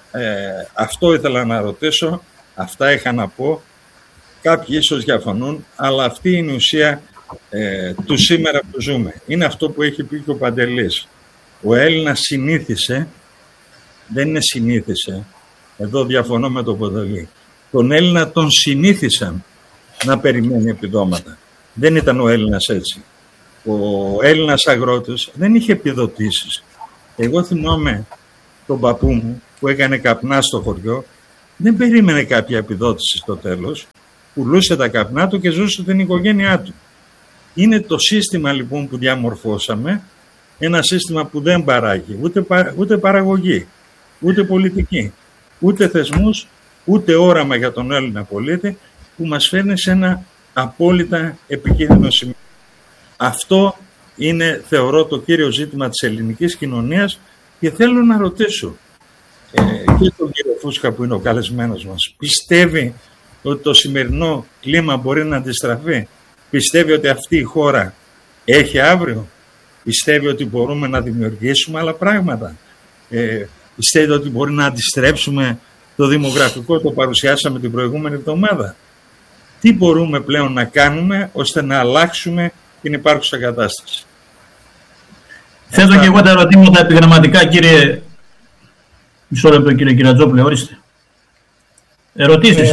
D: Αυτό ήθελα να ρωτήσω, αυτά είχα να πω. Κάποιοι ίσως διαφωνούν, αλλά αυτή είναι η ουσία του σήμερα που ζούμε. Είναι αυτό που έχει πει και ο Παντελής. Ο Έλληνας συνήθισε, δεν είναι συνήθισε, εδώ διαφωνώ με τον Παντελή, τον Έλληνα τον συνήθισαν να περιμένει επιδόματα. Δεν ήταν ο Έλληνας έτσι. Ο Έλληνας αγρότης δεν είχε επιδοτήσεις. Εγώ θυμάμαι τον παππού μου, που έκανε καπνά στο χωριό, δεν περίμενε κάποια επιδότηση στο τέλος. Πουλούσε τα καπνά του και ζούσε την οικογένειά του. Είναι το σύστημα λοιπόν που διαμορφώσαμε, ένα σύστημα που δεν παράγει ούτε παραγωγή, ούτε πολιτική, ούτε θεσμούς, ούτε όραμα για τον Έλληνα πολίτη, που μας φέρνει σε ένα απόλυτα επικίνδυνο σημείο. Αυτό είναι, θεωρώ, το κύριο ζήτημα της ελληνικής κοινωνίας και θέλω να ρωτήσω και τον κύριο Φούσκα που είναι ο καλεσμένος μας. Πιστεύει ότι το σημερινό κλίμα μπορεί να αντιστραφεί? Πιστεύει ότι αυτή η χώρα έχει αύριο? Πιστεύει ότι μπορούμε να δημιουργήσουμε άλλα πράγματα? Πιστεύει ότι μπορεί να αντιστρέψουμε το δημογραφικό, το παρουσιάσαμε την προηγούμενη εβδομάδα? Τι μπορούμε πλέον να κάνουμε ώστε να αλλάξουμε την υπάρχουσα κατάσταση?
B: Θέτω και εγώ τα ερωτήματα επιγραμματικά, κύριε. Μισό λεπτό, κύριε Κυρατζόπουλε, ορίστε. Ερωτήσεις,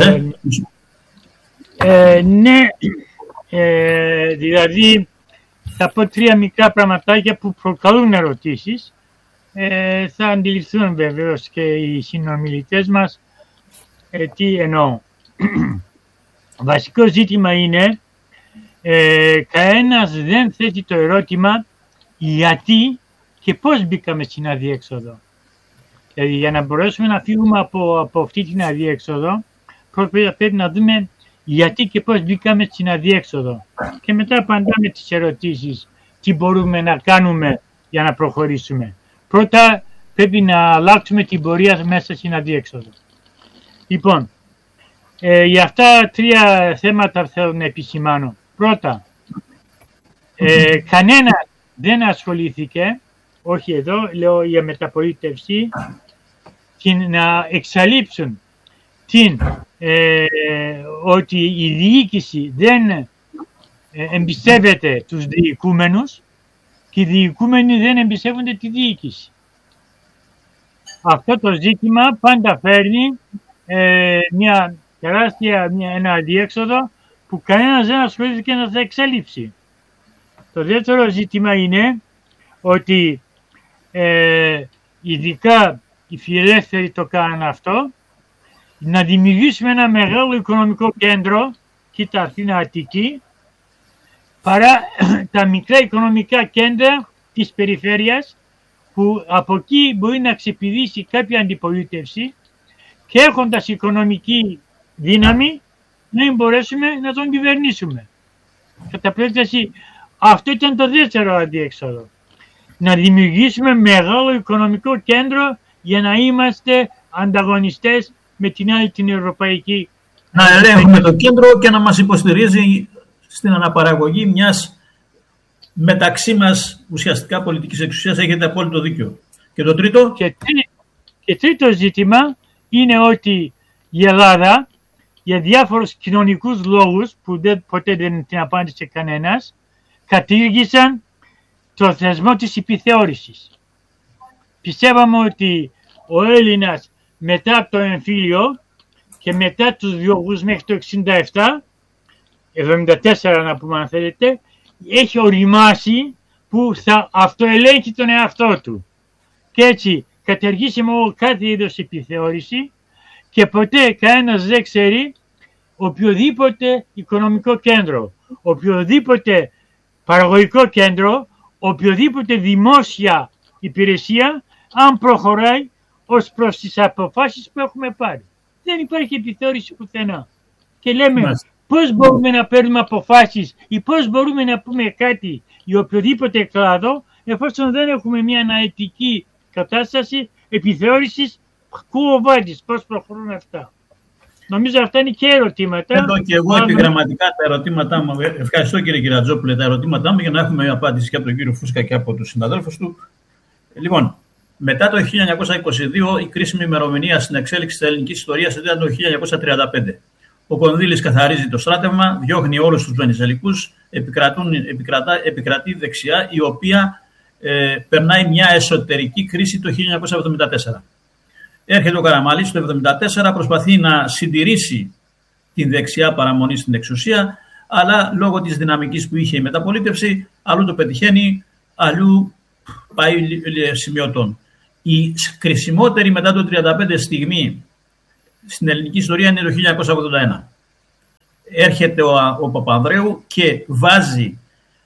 E: Ναι, δηλαδή θα πω 3 μικρά πραγματάκια που προκαλούν ερωτήσεις. Θα αντιληφθούν βεβαίως και οι συνομιλητές μας τι εννοώ. Βασικό ζήτημα είναι κανένας δεν θέτει το ερώτημα γιατί και πώς μπήκαμε στην αδιέξοδο. Δηλαδή για να μπορέσουμε να φύγουμε από αυτή την αδιέξοδο πρέπει να δούμε γιατί και πώς μπήκαμε στην αδιέξοδο. Και μετά απαντάμε τις ερωτήσεις τι μπορούμε να κάνουμε για να προχωρήσουμε. Πρώτα πρέπει να αλλάξουμε την πορεία μέσα στην αδιέξοδο. Λοιπόν, για αυτά 3 θέματα θέλω να επισημάνω. Πρώτα, κανένα δεν ασχολήθηκε, όχι εδώ, λέω για μεταπολίτευση, να εξαλείψουν ότι η διοίκηση δεν εμπιστεύεται τους διοικούμενους και οι διοικούμενοι δεν εμπιστεύονται τη διοίκηση. Αυτό το ζήτημα πάντα φέρνει μια τεράστια ένα αδιέξοδο που κανένας δεν ασχολήθηκε να τα εξαλείψει. Το δεύτερο ζήτημα είναι ότι ειδικά οι φιλελεύθεροι το κάνουν αυτό, να δημιουργήσουμε ένα μεγάλο οικονομικό κέντρο, κοίτα Αθήνα Αττική, παρά τα μικρά οικονομικά κέντρα της περιφέρειας, που από εκεί μπορεί να ξεπηδήσει κάποια αντιπολίτευση και έχοντας οικονομική δύναμη να μπορέσουμε να τον κυβερνήσουμε. Κατά περίπτωση, αυτό ήταν το δεύτερο αντιέξοδο. Να δημιουργήσουμε μεγάλο οικονομικό κέντρο για να είμαστε ανταγωνιστές με την άλλη την ευρωπαϊκή.
B: Να ελέγχουμε το κέντρο και να μας υποστηρίζει στην αναπαραγωγή μιας μεταξύ μας ουσιαστικά πολιτικής εξουσίας. Έχετε απόλυτο δίκιο. Και το τρίτο.
E: Και τρίτο ζήτημα είναι ότι η Ελλάδα για διάφορους κοινωνικούς λόγους που ποτέ δεν την απάντησε κανένας κατήργησαν το θεσμό της επιθεώρησης. Πιστεύαμε ότι ο Έλληνας μετά το εμφύλιο και μετά τους διώγους μέχρι το 74 να πούμε αν θέλετε, έχει οριμάσει που θα αυτοελέγχει τον εαυτό του. Και έτσι καταργήσαμε κάθε είδος επιθεώρηση και ποτέ κανένας δεν ξέρει οποιοδήποτε οικονομικό κέντρο, οποιοδήποτε παραγωγικό κέντρο, οποιοδήποτε δημόσια υπηρεσία, αν προχωράει ως προς τις αποφάσεις που έχουμε πάρει. Δεν υπάρχει επιθεώρηση πουθενά. Και λέμε πώς μπορούμε να παίρνουμε αποφάσεις ή πώς μπορούμε να πούμε κάτι για οποιοδήποτε κλάδο, εφόσον δεν έχουμε μια αναλυτική κατάσταση επιθεώρησης κουβάντης, πώς προχωρούν αυτά. Νομίζω αυτά είναι και ερωτήματα.
B: Εδώ και εγώ επιγραμματικά τα ερωτήματά μου. Ευχαριστώ κύριε Κυρατζόπουλε τα ερωτήματά μου για να έχουμε απάντηση και από τον κύριο Φούσκα και από τους συναδέλφους του. Λοιπόν, μετά το 1922 η κρίσιμη ημερομηνία στην εξέλιξη της ελληνικής ιστορίας ήταν το 1935. Ο Κονδύλης καθαρίζει το στράτευμα, διώχνει όλους τους Βενιζελικούς, επικρατεί δεξιά, η οποία περνάει μια εσωτερική κρίση το 1974. Έρχεται ο Καραμαλής το 1974, προσπαθεί να συντηρήσει την δεξιά παραμονή στην εξουσία, αλλά λόγω της δυναμικής που είχε η μεταπολίτευση, αλλού το πετυχαίνει, αλλού πάει σημειωτών. Η κρισιμότερη μετά το 1935 στιγμή στην ελληνική ιστορία είναι το 1981. Έρχεται ο Παπανδρέου και βάζει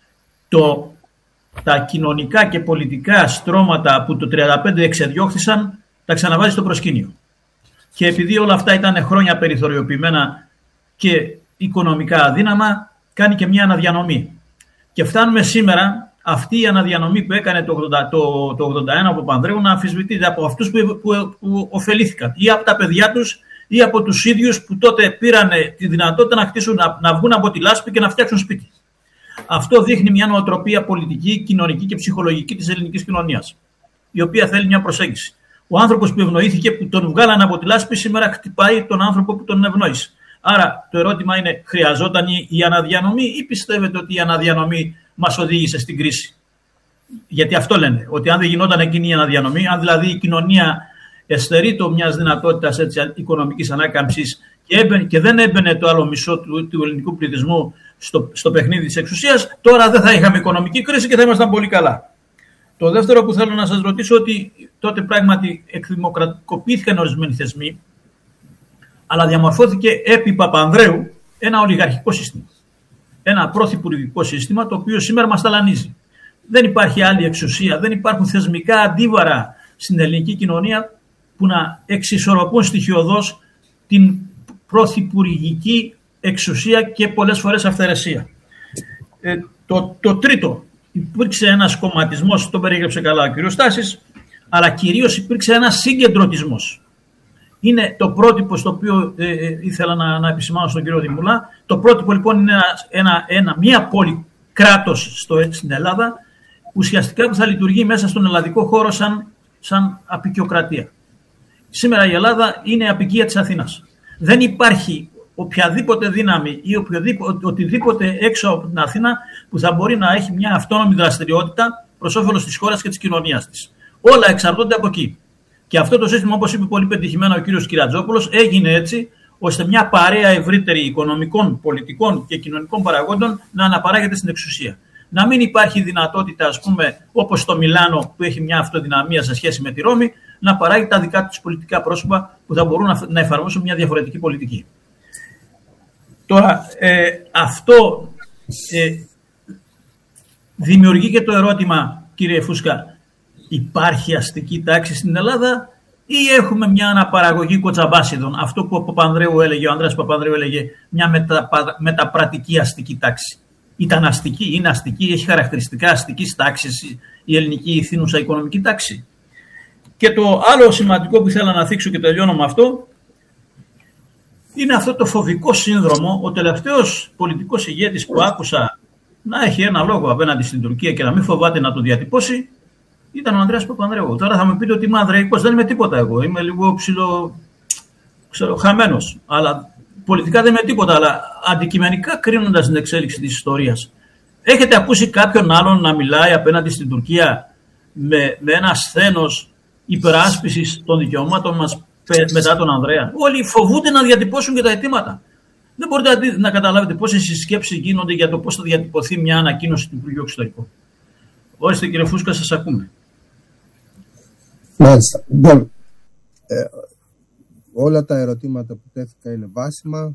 B: τα κοινωνικά και πολιτικά στρώματα που το 1935 εξεδιώχθησαν, τα ξαναβάζει στο προσκήνιο. Και επειδή όλα αυτά ήταν χρόνια περιθωριοποιημένα και οικονομικά αδύναμα, κάνει και μια αναδιανομή. Και φτάνουμε σήμερα αυτή η αναδιανομή που έκανε το 1981 ο Παπανδρέου να αμφισβητείται από αυτούς που ωφελήθηκαν, ή από τα παιδιά τους ή από τους ίδιους που τότε πήραν τη δυνατότητα να βγουν από τη λάσπη και να φτιάξουν σπίτι. Αυτό δείχνει μια νοοτροπία πολιτική, κοινωνική και ψυχολογική της ελληνικής κοινωνίας, η οποία θέλει μια προσέγγιση. Ο άνθρωπος που ευνοήθηκε, που τον βγάλανε από τη λάσπη, σήμερα χτυπάει τον άνθρωπο που τον ευνόησε. Άρα το ερώτημα είναι, χρειαζόταν η αναδιανομή ή πιστεύετε ότι η αναδιανομή μας οδήγησε στην κρίση? Γιατί αυτό λένε, ότι αν δεν γινόταν εκείνη η αναδιανομή, αν δηλαδή η κοινωνία εστερείτο μιας δυνατότητας οικονομικής ανάκαμψης και δεν έμπαινε το άλλο μισό του ελληνικού πληθυσμού στο παιχνίδι της εξουσίας, τώρα δεν θα είχαμε οικονομική κρίση και θα ήμασταν πολύ καλά. Το δεύτερο που θέλω να σας ρωτήσω, ότι τότε πράγματι εκδημοκρατικοποιήθηκαν ορισμένοι θεσμοί, αλλά διαμορφώθηκε επί Παπανδρέου ένα ολιγαρχικό σύστημα. Ένα πρωθυπουργικό σύστημα, το οποίο σήμερα μας ταλανίζει. Δεν υπάρχει άλλη εξουσία, δεν υπάρχουν θεσμικά αντίβαρα στην ελληνική κοινωνία που να εξισορροπούν στοιχειωδώς την πρωθυπουργική εξουσία και πολλές φορές αυθαιρεσία. Το τρίτο, υπήρξε ένας κομματισμός, το περιέγραψε καλά ο κ. Στάσης, αλλά κυρίως υπήρξε ένας συγκεντρωτισμός. Είναι το πρότυπο στο οποίο ήθελα να επισημάνω στον κύριο Δημουλά. Το πρότυπο λοιπόν είναι μια πόλη κράτος στην Ελλάδα, ουσιαστικά που θα λειτουργεί μέσα στον ελλαδικό χώρο σαν απικιοκρατία. Σήμερα η Ελλάδα είναι απικία της Αθήνας. Δεν υπάρχει οποιαδήποτε δύναμη ή οτιδήποτε έξω από την Αθήνα που θα μπορεί να έχει μια αυτόνομη δραστηριότητα προς όφελος της χώρας και της κοινωνίας της. Όλα εξαρτώνται από εκεί. Και αυτό το σύστημα, όπως είπε πολύ πετυχημένα ο κύριος Κυρατζόπουλος, έγινε έτσι ώστε μια παρέα ευρύτερη οικονομικών, πολιτικών και κοινωνικών παραγόντων να αναπαράγεται στην εξουσία. Να μην υπάρχει δυνατότητα, ας πούμε, όπως στο Μιλάνο που έχει μια αυτοδυναμία σε σχέση με τη Ρώμη, να παράγει τα δικά τους πολιτικά πρόσωπα που θα μπορούν να εφαρμόσουν μια διαφορετική πολιτική. Τώρα, αυτό δημιουργεί και το ερώτημα, κύριε Φούσκα, υπάρχει αστική τάξη στην Ελλάδα ή έχουμε μια αναπαραγωγή κοτσαμπάσιδων, αυτό που ο Παπανδρέου έλεγε, ο Ανδρέας Παπανδρέου έλεγε, μια μεταπρατική αστική τάξη? Ήταν αστική, είναι αστική, έχει χαρακτηριστικά αστικής τάξης η ελληνική ηθήνουσα οικονομική τάξη? Και το άλλο σημαντικό που ήθελα να θίξω και τελειώνω με αυτό, είναι αυτό το φοβικό σύνδρομο. Ο τελευταίος πολιτικός ηγέτης που άκουσα να έχει ένα λόγο απέναντι στην Τουρκία και να μην φοβάται να το διατυπώσει ήταν ο Ανδρέας Παπανδρέου. Τώρα θα με πείτε ότι είμαι ανδρεϊκός, δεν είμαι τίποτα εγώ. Είμαι λίγο χαμένος. Αλλά πολιτικά δεν είμαι τίποτα. Αλλά αντικειμενικά, κρίνοντας την εξέλιξη της ιστορίας, έχετε ακούσει κάποιον άλλον να μιλάει απέναντι στην Τουρκία με ένα σθένος υπεράσπισης των δικαιωμάτων μας μετά τον Ανδρέα? Όλοι φοβούνται να διατυπώσουν και τα αιτήματα. Δεν μπορείτε να καταλάβετε πόσες συσκέψεις γίνονται για το πώς θα διατυπωθεί μια ανακοίνωση του Υπουργείου Εξωτερικών. Ορίστε κύριε Φούσκα, σας ακούμε.
F: Μάλιστα. Λοιπόν, όλα τα ερωτήματα που τέθηκα είναι βάσιμα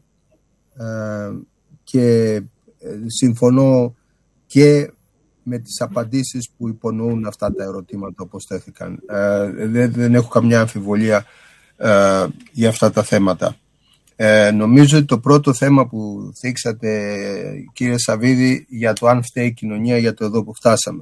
F: και συμφωνώ και με τις απαντήσεις που υπονοούν αυτά τα ερωτήματα όπως τέθηκαν. Δεν έχω καμιά αμφιβολία για αυτά τα θέματα. Νομίζω ότι το πρώτο θέμα που θίξατε, κύριε Σαββίδη, για το αν φταίει η κοινωνία για το εδώ που φτάσαμε.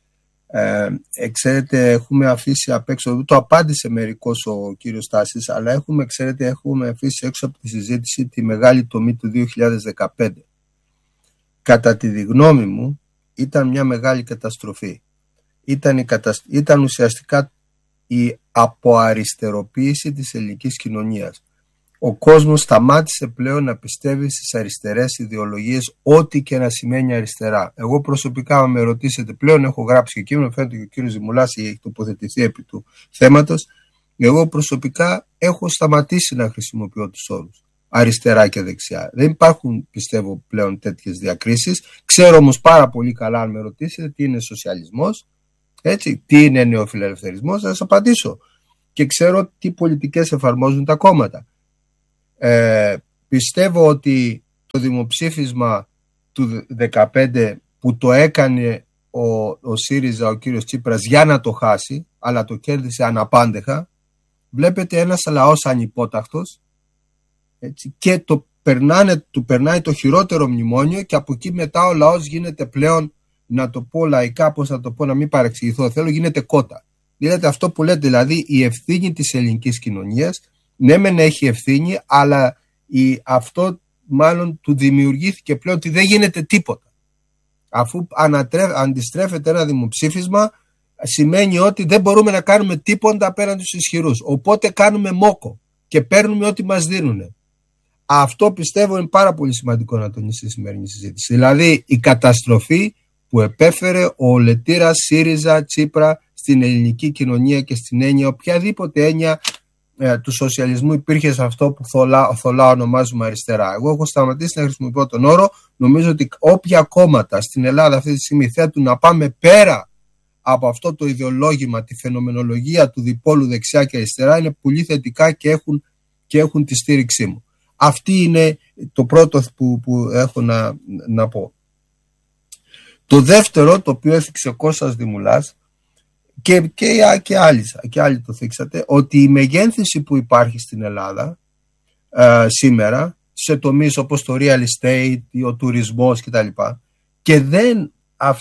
F: Ξέρετε, έχουμε αφήσει απ' έξω, το απάντησε μερικώς ο κύριος Στάσης, αλλά έχουμε αφήσει έξω από τη συζήτηση τη μεγάλη τομή του 2015. Κατά τη γνώμη μου, ήταν μια μεγάλη καταστροφή. Ήταν ουσιαστικά η αποαριστεροποίηση της ελληνικής κοινωνίας. Ο κόσμος σταμάτησε πλέον να πιστεύει στις αριστερές ιδεολογίες, ό,τι και να σημαίνει αριστερά. Εγώ προσωπικά, αν με ρωτήσετε, πλέον έχω γράψει και κείμενο, φαίνεται και ο κύριος Δημουλάς έχει τοποθετηθεί επί του θέματος. Εγώ προσωπικά έχω σταματήσει να χρησιμοποιώ τους όρους αριστερά και δεξιά. Δεν υπάρχουν, πιστεύω, πλέον τέτοιες διακρίσεις. Ξέρω όμως πάρα πολύ καλά, αν με ρωτήσετε, τι είναι σοσιαλισμός, Έτσι, τι είναι νεοφιλελευθερισμός, θα σας απαντήσω. Και ξέρω τι πολιτικές εφαρμόζουν τα κόμματα. Πιστεύω ότι το δημοψήφισμα του 2015 που το έκανε ο ΣΥΡΙΖΑ, ο κύριος Τσίπρας, για να το χάσει, αλλά το κέρδισε αναπάντεχα. Βλέπετε ένας λαός ανυπόταχτος, έτσι, και του περνάει το χειρότερο μνημόνιο, και από εκεί μετά ο λαός γίνεται πλέον, να το πω λαϊκά, πώς θα το πω, να μην παρεξηγηθώ, γίνεται κότα. Δηλαδή αυτό που λέτε, δηλαδή η ευθύνη της ελληνικής κοινωνίας, ναι μεν έχει ευθύνη, αλλά αυτό μάλλον του δημιουργήθηκε πλέον ότι δεν γίνεται τίποτα. Αφού αντιστρέφεται ένα δημοψήφισμα, σημαίνει ότι δεν μπορούμε να κάνουμε τίποτα απέναντι στους ισχυρούς. Οπότε κάνουμε μόκο και παίρνουμε ό,τι μας δίνουν. Αυτό πιστεύω είναι πάρα πολύ σημαντικό να τονίσει στη σημερινή συζήτηση. Δηλαδή η καταστροφή που επέφερε ο λετήρας ΣΥΡΙΖΑ Τσίπρα στην ελληνική κοινωνία και στην έννοια, οποιαδήποτε έννοια του σοσιαλισμού υπήρχε σε αυτό που θολά ονομάζουμε αριστερά. Εγώ έχω σταματήσει να χρησιμοποιώ τον όρο. Νομίζω ότι όποια κόμματα στην Ελλάδα αυτή τη στιγμή θέτουν να πάμε πέρα από αυτό το ιδεολόγημα, τη φαινομενολογία του διπόλου δεξιά και αριστερά, είναι πολύ θετικά και έχουν τη στήριξή μου. Αυτή είναι το πρώτο που έχω να πω. Το δεύτερο, το οποίο έθιξε ο Κώστας Δημουλάς, και άλλοι το θίξατε, ότι η μεγένθηση που υπάρχει στην Ελλάδα σήμερα σε τομείς όπως το real estate, ο τουρισμός κτλ. Και δεν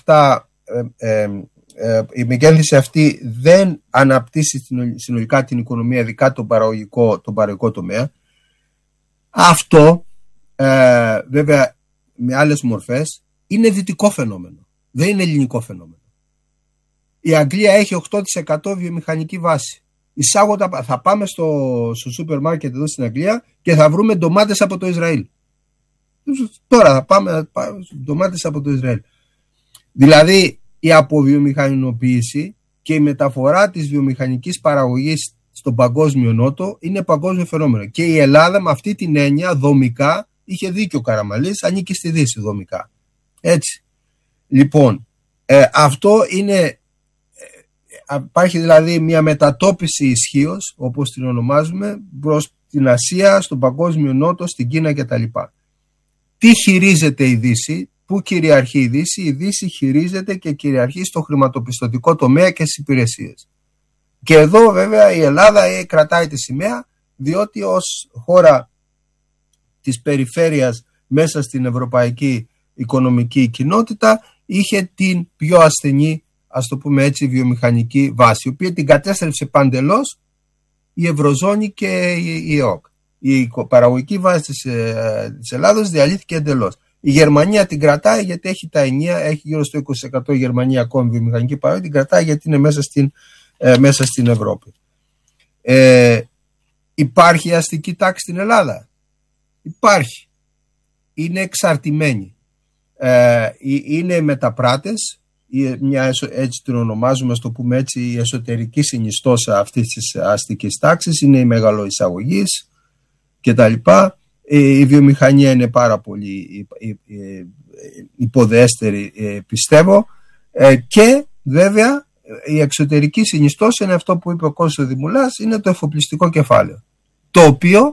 F: η μεγένθηση αυτή δεν αναπτύσσει συνολικά την οικονομία, ειδικά τον παραγωγικό τομέα. Αυτό βέβαια με άλλες μορφές είναι δυτικό φαινόμενο, δεν είναι ελληνικό φαινόμενο. Η Αγγλία έχει 8% βιομηχανική βάση. Θα πάμε στο σούπερ μάρκετ εδώ στην Αγγλία και θα βρούμε ντομάτες από το Ισραήλ. Τώρα θα πάμε ντομάτες από το Ισραήλ. Δηλαδή η αποβιομηχανοποίηση και η μεταφορά της βιομηχανικής παραγωγής στον παγκόσμιο νότο είναι παγκόσμιο φαινόμενο. Και η Ελλάδα με αυτή την έννοια δομικά, είχε δίκιο ο Καραμαλής, ανήκει στη Δύση δομικά. Έτσι. Λοιπόν, αυτό είναι... Υπάρχει δηλαδή μια μετατόπιση ισχύως, όπως την ονομάζουμε, προς την Ασία, στον παγκόσμιο νότο, στην Κίνα κτλ. Τι χειρίζεται η Δύση, πού κυριαρχεί η Δύση? Η Δύση χειρίζεται και κυριαρχεί στο χρηματοπιστωτικό τομέα και στις υπηρεσίες. Και εδώ βέβαια η Ελλάδα κρατάει τη σημαία, διότι ως χώρα της περιφέρειας μέσα στην ευρωπαϊκή οικονομική κοινότητα είχε την πιο ασθενή, ας το πούμε έτσι, βιομηχανική βάση, η οποία την κατέστρεψε παντελώς η Ευρωζώνη και η ΕΟΚ. Η παραγωγική βάση της Ελλάδος διαλύθηκε εντελώς. Η Γερμανία την κρατάει γιατί έχει τα ενία, έχει γύρω στο 20% η Γερμανία ακόμη βιομηχανική παραγωγή, την κρατάει γιατί είναι μέσα στην Ευρώπη. Υπάρχει αστική τάξη στην Ελλάδα? Υπάρχει. Είναι εξαρτημένη. Είναι μεταπράτες, έτσι την ονομάζουμε, στο πούμε έτσι, η εσωτερική συνιστόσα αυτής της αστικής τάξης, είναι η μεγαλοεισαγωγής κτλ. Η βιομηχανία είναι πάρα πολύ υποδέστερη, πιστεύω, και βέβαια η εξωτερική συνιστόσα είναι αυτό που είπε ο Κώστας Δημουλάς, είναι το εφοπλιστικό κεφάλαιο, το οποίο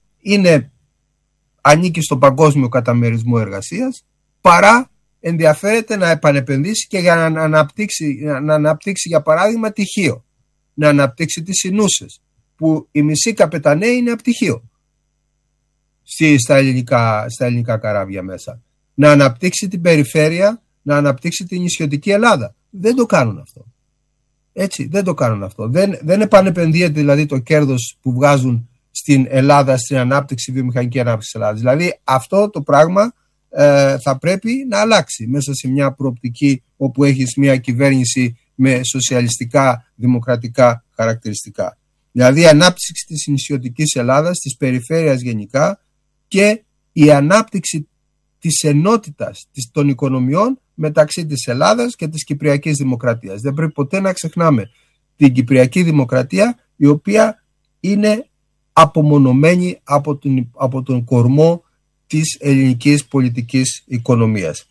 F: ανήκει στον παγκόσμιο καταμερισμό εργασίας, παρά ενδιαφέρεται να επανεπενδύσει και για να αναπτύξει για παράδειγμα τυχείο, να αναπτύξει τις Ινούσες, που οι μισοί καπεταναίοι είναι από τυχείο στα ελληνικά καράβια μέσα, να αναπτύξει την περιφέρεια, να αναπτύξει την νησιωτική Ελλάδα. Δεν το κάνουν αυτό. Έτσι, δεν το κάνουν αυτό. Δεν επανεπενδύεται δηλαδή το κέρδος που βγάζουν στην Ελλάδα, στην ανάπτυξη, βιομηχανική ανάπτυξη της Ελλάδας. Δηλαδή αυτό το πράγμα θα πρέπει να αλλάξει μέσα σε μια προοπτική όπου έχεις μια κυβέρνηση με σοσιαλιστικά δημοκρατικά χαρακτηριστικά. Δηλαδή η ανάπτυξη της νησιωτικής Ελλάδας, της περιφέρειας γενικά, και η ανάπτυξη της ενότητας των οικονομιών μεταξύ της Ελλάδας και της Κυπριακής Δημοκρατίας. Δεν πρέπει ποτέ να ξεχνάμε την Κυπριακή Δημοκρατία, η οποία είναι απομονωμένη από τον κορμό της ελληνικής πολιτικής οικονομίας.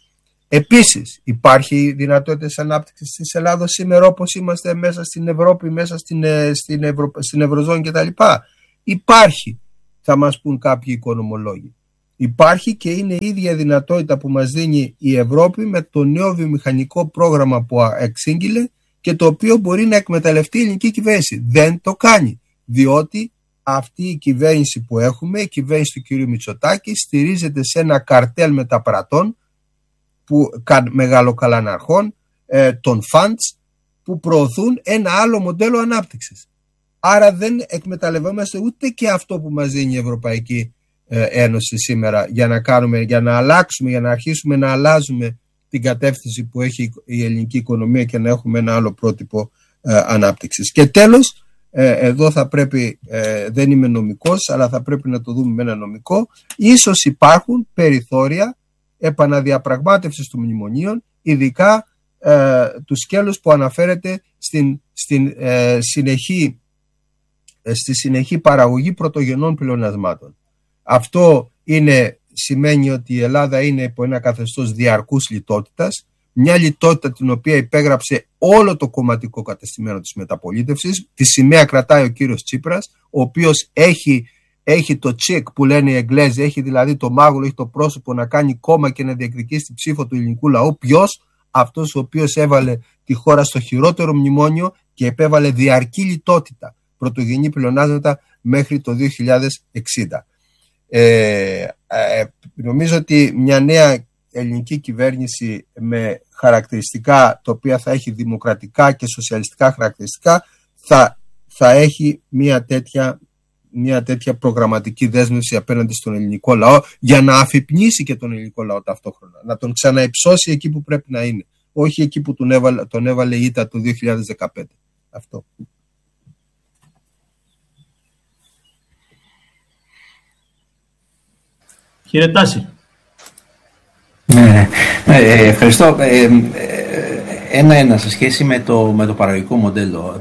F: Επίσης, υπάρχει δυνατότητες ανάπτυξης της Ελλάδος σήμερα όπως είμαστε μέσα στην Ευρώπη, μέσα στην Ευρωζώνη κτλ. Υπάρχει, θα μας πούν κάποιοι οικονομολόγοι. Υπάρχει και είναι η ίδια δυνατότητα που μας δίνει η Ευρώπη με το νέο βιομηχανικό πρόγραμμα που εξήγηλε και το οποίο μπορεί να εκμεταλλευτεί η ελληνική κυβέρνηση. Δεν το κάνει, διότι αυτή η κυβέρνηση που έχουμε, η κυβέρνηση του κ. Μητσοτάκη, στηρίζεται σε ένα καρτέλ μεταπρατών, μεγαλοκαλαναρχών, των funds, που προωθούν ένα άλλο μοντέλο ανάπτυξης. Άρα δεν εκμεταλλευόμαστε ούτε και αυτό που μας δίνει η Ευρωπαϊκή Ένωση σήμερα για να αλλάξουμε, για να αρχίσουμε να αλλάζουμε την κατεύθυνση που έχει η ελληνική οικονομία και να έχουμε ένα άλλο πρότυπο ανάπτυξης. Και τέλος, εδώ θα πρέπει, δεν είμαι νομικός, αλλά θα πρέπει να το δούμε με ένα νομικό, ίσως υπάρχουν περιθώρια επαναδιαπραγμάτευσης των μνημονίων, ειδικά του σκέλους που αναφέρεται στη συνεχή παραγωγή πρωτογενών πλεονασμάτων. Αυτό σημαίνει ότι η Ελλάδα είναι υπό ένα καθεστώς διαρκούς λιτότητας, μια λιτότητα την οποία υπέγραψε όλο το κομματικό κατεστημένο της μεταπολίτευσης. Τη σημαία κρατάει ο κύριος Τσίπρας, ο οποίος έχει το τσεκ που λένε οι Εγγλέζοι, έχει δηλαδή το μάγουλο, έχει το πρόσωπο να κάνει κόμμα και να διεκδικήσει την ψήφο του ελληνικού λαού. Ποιος? Αυτός ο οποίος έβαλε τη χώρα στο χειρότερο μνημόνιο και επέβαλε διαρκή λιτότητα, πρωτογενή πλεονάσματα μέχρι το 2060. Νομίζω ότι μια νέα ελληνική κυβέρνηση με χαρακτηριστικά τα οποία θα έχει δημοκρατικά και σοσιαλιστικά χαρακτηριστικά θα έχει μια τέτοια προγραμματική δέσμευση απέναντι στον ελληνικό λαό, για να αφυπνίσει και τον ελληνικό λαό ταυτόχρονα, να τον ξαναυψώσει εκεί που πρέπει να είναι, όχι εκεί που τον έβαλε η ήττα το 2015. Αυτό.
B: Κύριε Τάση.
A: Ευχαριστώ. Ένα σε σχέση με το παραγωγικό μοντέλο.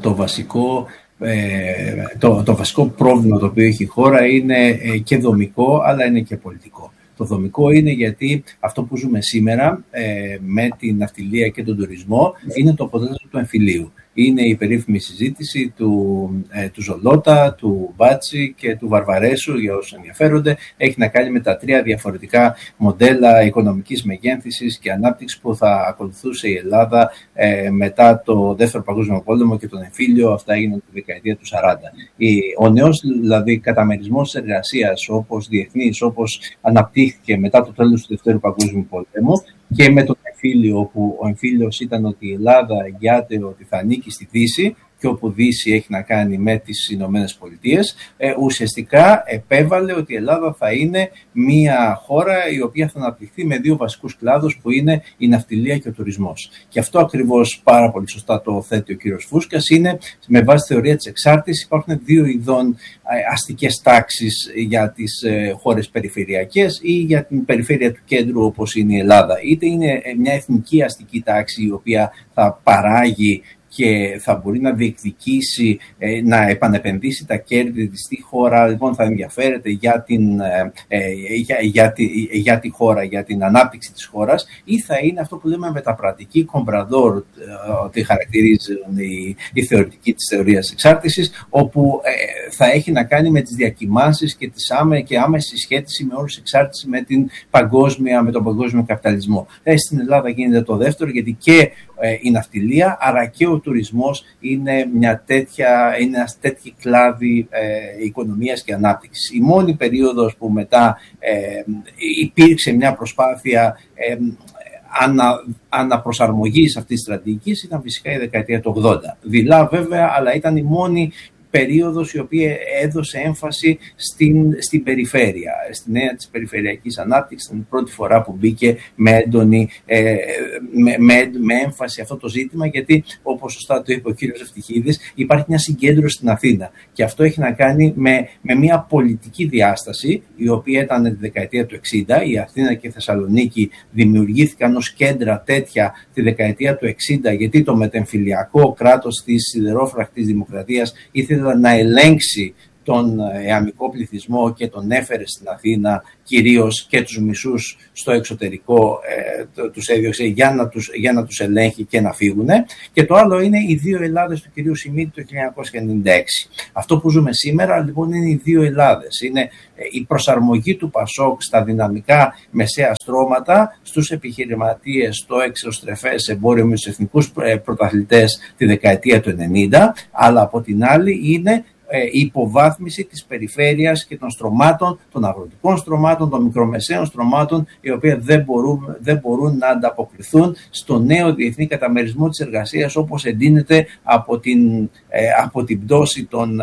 A: Το βασικό πρόβλημα το οποίο έχει η χώρα είναι και δομικό, αλλά είναι και πολιτικό. Το δομικό είναι γιατί αυτό που ζούμε σήμερα με την ναυτιλία και τον τουρισμό είναι το αποτέλεσμα του εμφυλίου. Είναι η περίφημη συζήτηση του Ζολότα, του Μπάτσι και του Βαρβαρέσου, για όσους ενδιαφέρονται. Έχει να κάνει με τα τρία διαφορετικά μοντέλα οικονομικής μεγένθησης και ανάπτυξης που θα ακολουθούσε η Ελλάδα μετά το Δεύτερο Παγκόσμιο Πόλεμο και τον εμφύλιο. Αυτά έγιναν τη δεκαετία του 40. Ο νέος δηλαδή καταμερισμός της εργασίας, όπως διεθνής, όπως αναπτύχθηκε μετά το τέλος του Δεύτερου Παγκόσμιου Πολέμου και με τον εμφύλιο, όπου ο εμφύλιος ήταν ότι η Ελλάδα εγγυάται ότι θα ανήκει στη Δύση και όπου Δύση έχει να κάνει με τις Ηνωμένες Πολιτείες, ουσιαστικά επέβαλε ότι η Ελλάδα θα είναι μια χώρα η οποία θα αναπτυχθεί με δύο βασικούς κλάδους που είναι η ναυτιλία και ο τουρισμός. Και αυτό ακριβώς πάρα πολύ σωστά το θέτει ο κύριος Φούσκας, είναι με βάση τη θεωρία της εξάρτησης. Υπάρχουν δύο ειδών αστικές τάξεις για τις χώρες περιφερειακές ή για την περιφέρεια του κέντρου όπως είναι η Ελλάδα. Είτε είναι μια εθνική αστική τάξη η οποία θα παράγει και θα μπορεί να διεκδικήσει, να επανεπενδύσει τα κέρδη της στη χώρα, λοιπόν θα ενδιαφέρεται για τη χώρα, για την ανάπτυξη της χώρας, ή θα είναι αυτό που λέμε μεταπρατική κομπραδόρ, ότι χαρακτηρίζουν η θεωρητική της θεωρίας εξάρτησης, όπου θα έχει να κάνει με τις διακυμάνσεις και άμεση σχέτιση με όρους εξάρτηση με τον παγκόσμιο καπιταλισμό. Στην Ελλάδα γίνεται το δεύτερο, γιατί και η ναυτιλία, αλλά και ο τουρισμός είναι ένας τέτοιο κλάδι οικονομίας και ανάπτυξης. Η μόνη περίοδος που μετά υπήρξε μια προσπάθεια αναπροσαρμογής αυτής της στρατηγικής ήταν φυσικά η δεκαετία του 80. Δειλά βέβαια, αλλά ήταν η μόνη περίοδος η οποία έδωσε έμφαση στην περιφέρεια, στην έννοια της περιφερειακής ανάπτυξης. Ήταν η πρώτη φορά που μπήκε με έμφαση αυτό το ζήτημα, γιατί όπως σωστά το είπε ο κύριος Ευτυχίδης, υπάρχει μια συγκέντρωση στην Αθήνα και αυτό έχει να κάνει με μια πολιτική διάσταση η οποία ήταν τη δεκαετία του 60. Η Αθήνα και η Θεσσαλονίκη δημιουργήθηκαν ως κέντρα τέτοια τη δεκαετία του 60, γιατί το μετεμφυλιακό κράτος της σιδερόφρακτης δημοκρατίας ήθελε να ελέγξει τον εαμικό πληθυσμό και τον έφερε στην Αθήνα, κυρίως και τους μισούς στο εξωτερικό τους έδιωξε για να τους ελέγχει και να φύγουν. Και το άλλο είναι οι δύο Ελλάδες του κυρίου Σιμίτη το 1996. Αυτό που ζούμε σήμερα λοιπόν είναι οι δύο Ελλάδες. Είναι η προσαρμογή του Πασόκ στα δυναμικά μεσαία στρώματα, στους επιχειρηματίες, στο εξωστρεφές εμπόριο με τους εθνικούς πρωταθλητές τη δεκαετία του 90, αλλά από την άλλη είναι η υποβάθμιση της περιφέρειας και των στρωμάτων, των αγροτικών στρωμάτων, των μικρομεσαίων στρωμάτων, οι οποίοι δεν μπορούν να ανταποκριθούν στο νέο διεθνή καταμερισμό της εργασίας όπως εντείνεται από την πτώση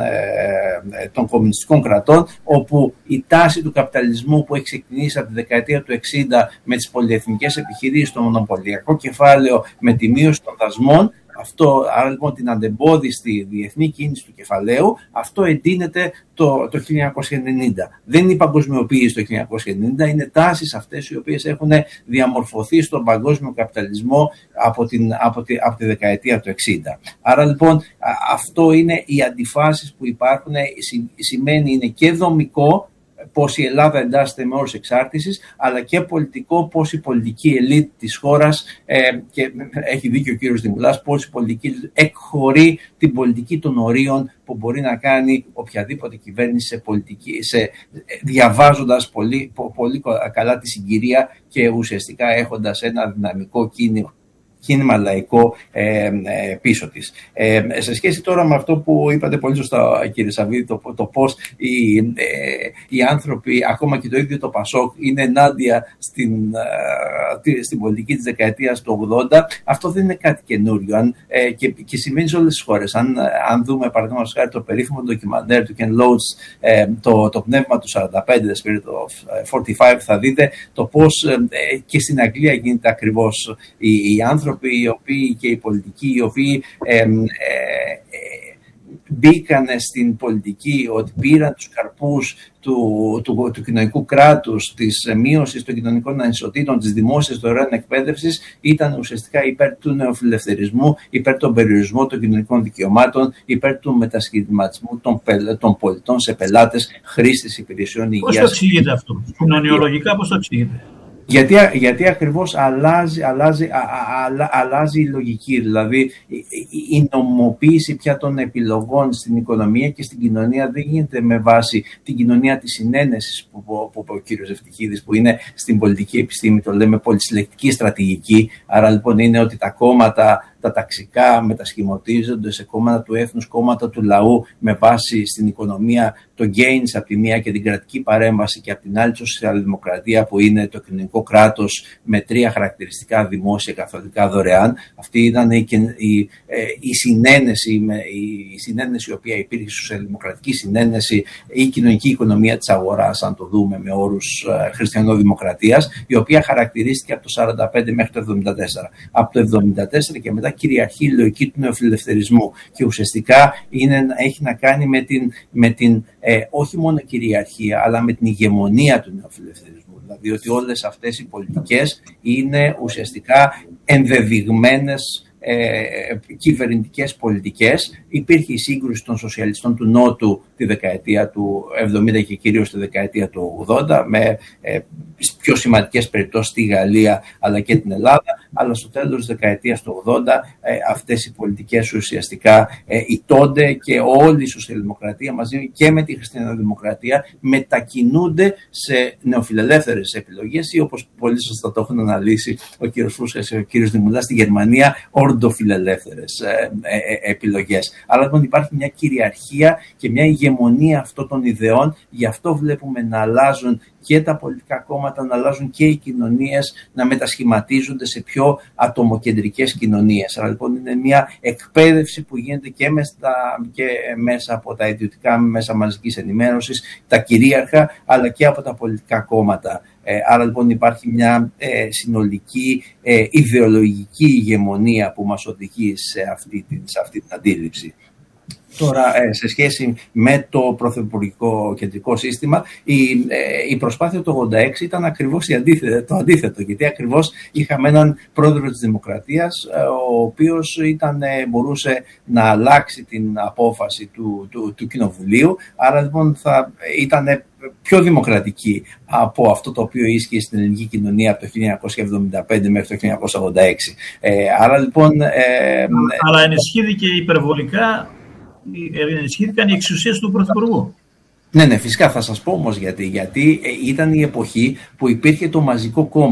A: των κομμουνιστικών κρατών, όπου η τάση του καπιταλισμού που έχει ξεκινήσει από τη δεκαετία του 60 με τις πολυεθνικές επιχειρήσεις, το μονοπωλιακό κεφάλαιο, με τη μείωση των δασμών, άρα λοιπόν την αντεμπόδιστη διεθνή κίνηση του κεφαλαίου, αυτό εντείνεται το 1990. Δεν είναι η παγκοσμιοποίηση το 1990, είναι τάσεις αυτές οι οποίες έχουν διαμορφωθεί στον παγκόσμιο καπιταλισμό από τη δεκαετία του 60. Άρα λοιπόν αυτό είναι οι αντιφάσεις που υπάρχουν, σημαίνει είναι και δομικό, πώς η Ελλάδα εντάσσεται με όρους εξάρτησης, αλλά και πολιτικό, πώς η πολιτική ελίτ της χώρας, και έχει δίκιο ο κύριος Δημουλάς, πώς η πολιτική εκχωρεί την πολιτική των ορίων που μπορεί να κάνει οποιαδήποτε κυβέρνηση διαβάζοντας πολύ καλά τη συγκυρία και ουσιαστικά έχοντας ένα δυναμικό κίνημα λαϊκό πίσω της. Σε σχέση τώρα με αυτό που είπατε πολύ σωστά, κύριε Σαββίδη, το πώς οι άνθρωποι, ακόμα και το ίδιο το Πασόκ, είναι ενάντια στην πολιτική της δεκαετίας του 80, αυτό δεν είναι κάτι καινούριο και συμβαίνει σε όλες τις χώρες. Αν δούμε, παραδείγματος χάρη, το περίφημο ντοκιμαντέρ του Ken Loach, το πνεύμα του 45, The Spirit of 45, θα δείτε το πώς και στην Αγγλία γίνεται ακριβώς. Οι άνθρωποι οι οποίοι και οι πολιτικοί οι οποίοι μπήκαν στην πολιτική, ότι πήραν τους καρπούς του κοινωνικού κράτους, της μείωσης των κοινωνικών ανισοτήτων, της δημόσιας δωρεάν εκπαίδευσης, ήταν ουσιαστικά υπέρ του νεοφιλελευθερισμού, υπέρ των περιορισμών των κοινωνικών δικαιωμάτων, υπέρ του μετασχηματισμού των πολιτών σε πελάτες, χρήστες υπηρεσιών υγείας.
B: Πώς το εξηγείτε αυτό, κοινωνιολογικά πώς το εξηγείτε?
A: Γιατί ακριβώς αλλάζει η λογική, δηλαδή η νομοποίηση πια των επιλογών στην οικονομία και στην κοινωνία δεν γίνεται με βάση την κοινωνία της συνένεσης που είπε ο κύριος Ευτυχίδης, που είναι στην πολιτική επιστήμη, το λέμε πολυσυλλεκτική στρατηγική. Άρα λοιπόν είναι ότι τα κόμματα, τα ταξικά μετασχηματίζονται σε κόμματα του έθνους, κόμματα του λαού, με βάση στην οικονομία το gains από τη μία και την κρατική παρέμβαση, και από την άλλη τη σοσιαλδημοκρατία που είναι το κοινωνικό κράτος με τρία χαρακτηριστικά: δημόσια, καθολικά, δωρεάν. Αυτή ήταν η συνένεση η οποία υπήρχε, η σοσιαλδημοκρατική συνένεση, η κοινωνική οικονομία της αγοράς, αν το δούμε με όρους χριστιανοδημοκρατίας, η οποία χαρακτηρίστηκε από το 1945 μέχρι το 1974. Από το 1974 και μετά κυριαρχεί η λογική του νεοφιλελευθερισμού και ουσιαστικά έχει να κάνει με την όχι μόνο κυριαρχία, αλλά με την ηγεμονία του νεοφιλελευθερισμού. Δηλαδή ότι όλες αυτές οι πολιτικές είναι ουσιαστικά ενδεδειγμένες κυβερνητικές πολιτικές. Υπήρχε η σύγκρουση των σοσιαλιστών του Νότου τη δεκαετία του 70 και κυρίως τη δεκαετία του 80, με πιο σημαντικές περιπτώσεις στη Γαλλία αλλά και την Ελλάδα, αλλά στο τέλος της δεκαετίας του 80 αυτές οι πολιτικές ουσιαστικά ιτώνται και όλη η σοσιαλδημοκρατία μαζί και με τη χριστιανοδημοκρατία μετακινούνται σε νεοφιλελεύθερες επιλογές, ή όπως πολύ σωστά το έχουν αναλύσει ο κύριος Φούσκας και ο κύριος Δημουλάς, στη Γερμανία ορντοφιλελεύθερες επιλογές. Αλλά λοιπόν υπάρχει μια κυριαρχία και μια ηγεμονία αυτών των ιδεών, γι' αυτό βλέπουμε να αλλάζουν και τα πολιτικά κόμματα, να αλλάζουν και οι κοινωνίες, να μετασχηματίζονται σε πιο ατομοκεντρικές κοινωνίες. Άρα λοιπόν είναι μια εκπαίδευση που γίνεται και μέσα από τα ιδιωτικά μέσα μαζικής ενημέρωσης, τα κυρίαρχα, αλλά και από τα πολιτικά κόμματα. Άρα λοιπόν υπάρχει μια συνολική ιδεολογική ηγεμονία που μας οδηγεί σε αυτή την αντίληψη. Τώρα, σε σχέση με το πρωθυπουργικό κεντρικό σύστημα, η προσπάθεια του 1986 ήταν ακριβώς το αντίθετο, γιατί ακριβώς είχαμε έναν πρόεδρο της Δημοκρατίας, ο οποίος μπορούσε να αλλάξει την απόφαση του Κοινοβουλίου, άρα λοιπόν θα ήταν πιο δημοκρατική από αυτό το οποίο ίσχυε στην ελληνική κοινωνία από το 1975 μέχρι το 1986. Άρα λοιπόν...
B: Αλλά ενισχύθηκε υπερβολικά, ενισχύθηκαν οι εξουσίες του Πρωθυπουργού.
A: Ναι, φυσικά θα σας πω όμως γιατί. Γιατί ήταν η εποχή που υπήρχε το μαζικό κόμμα.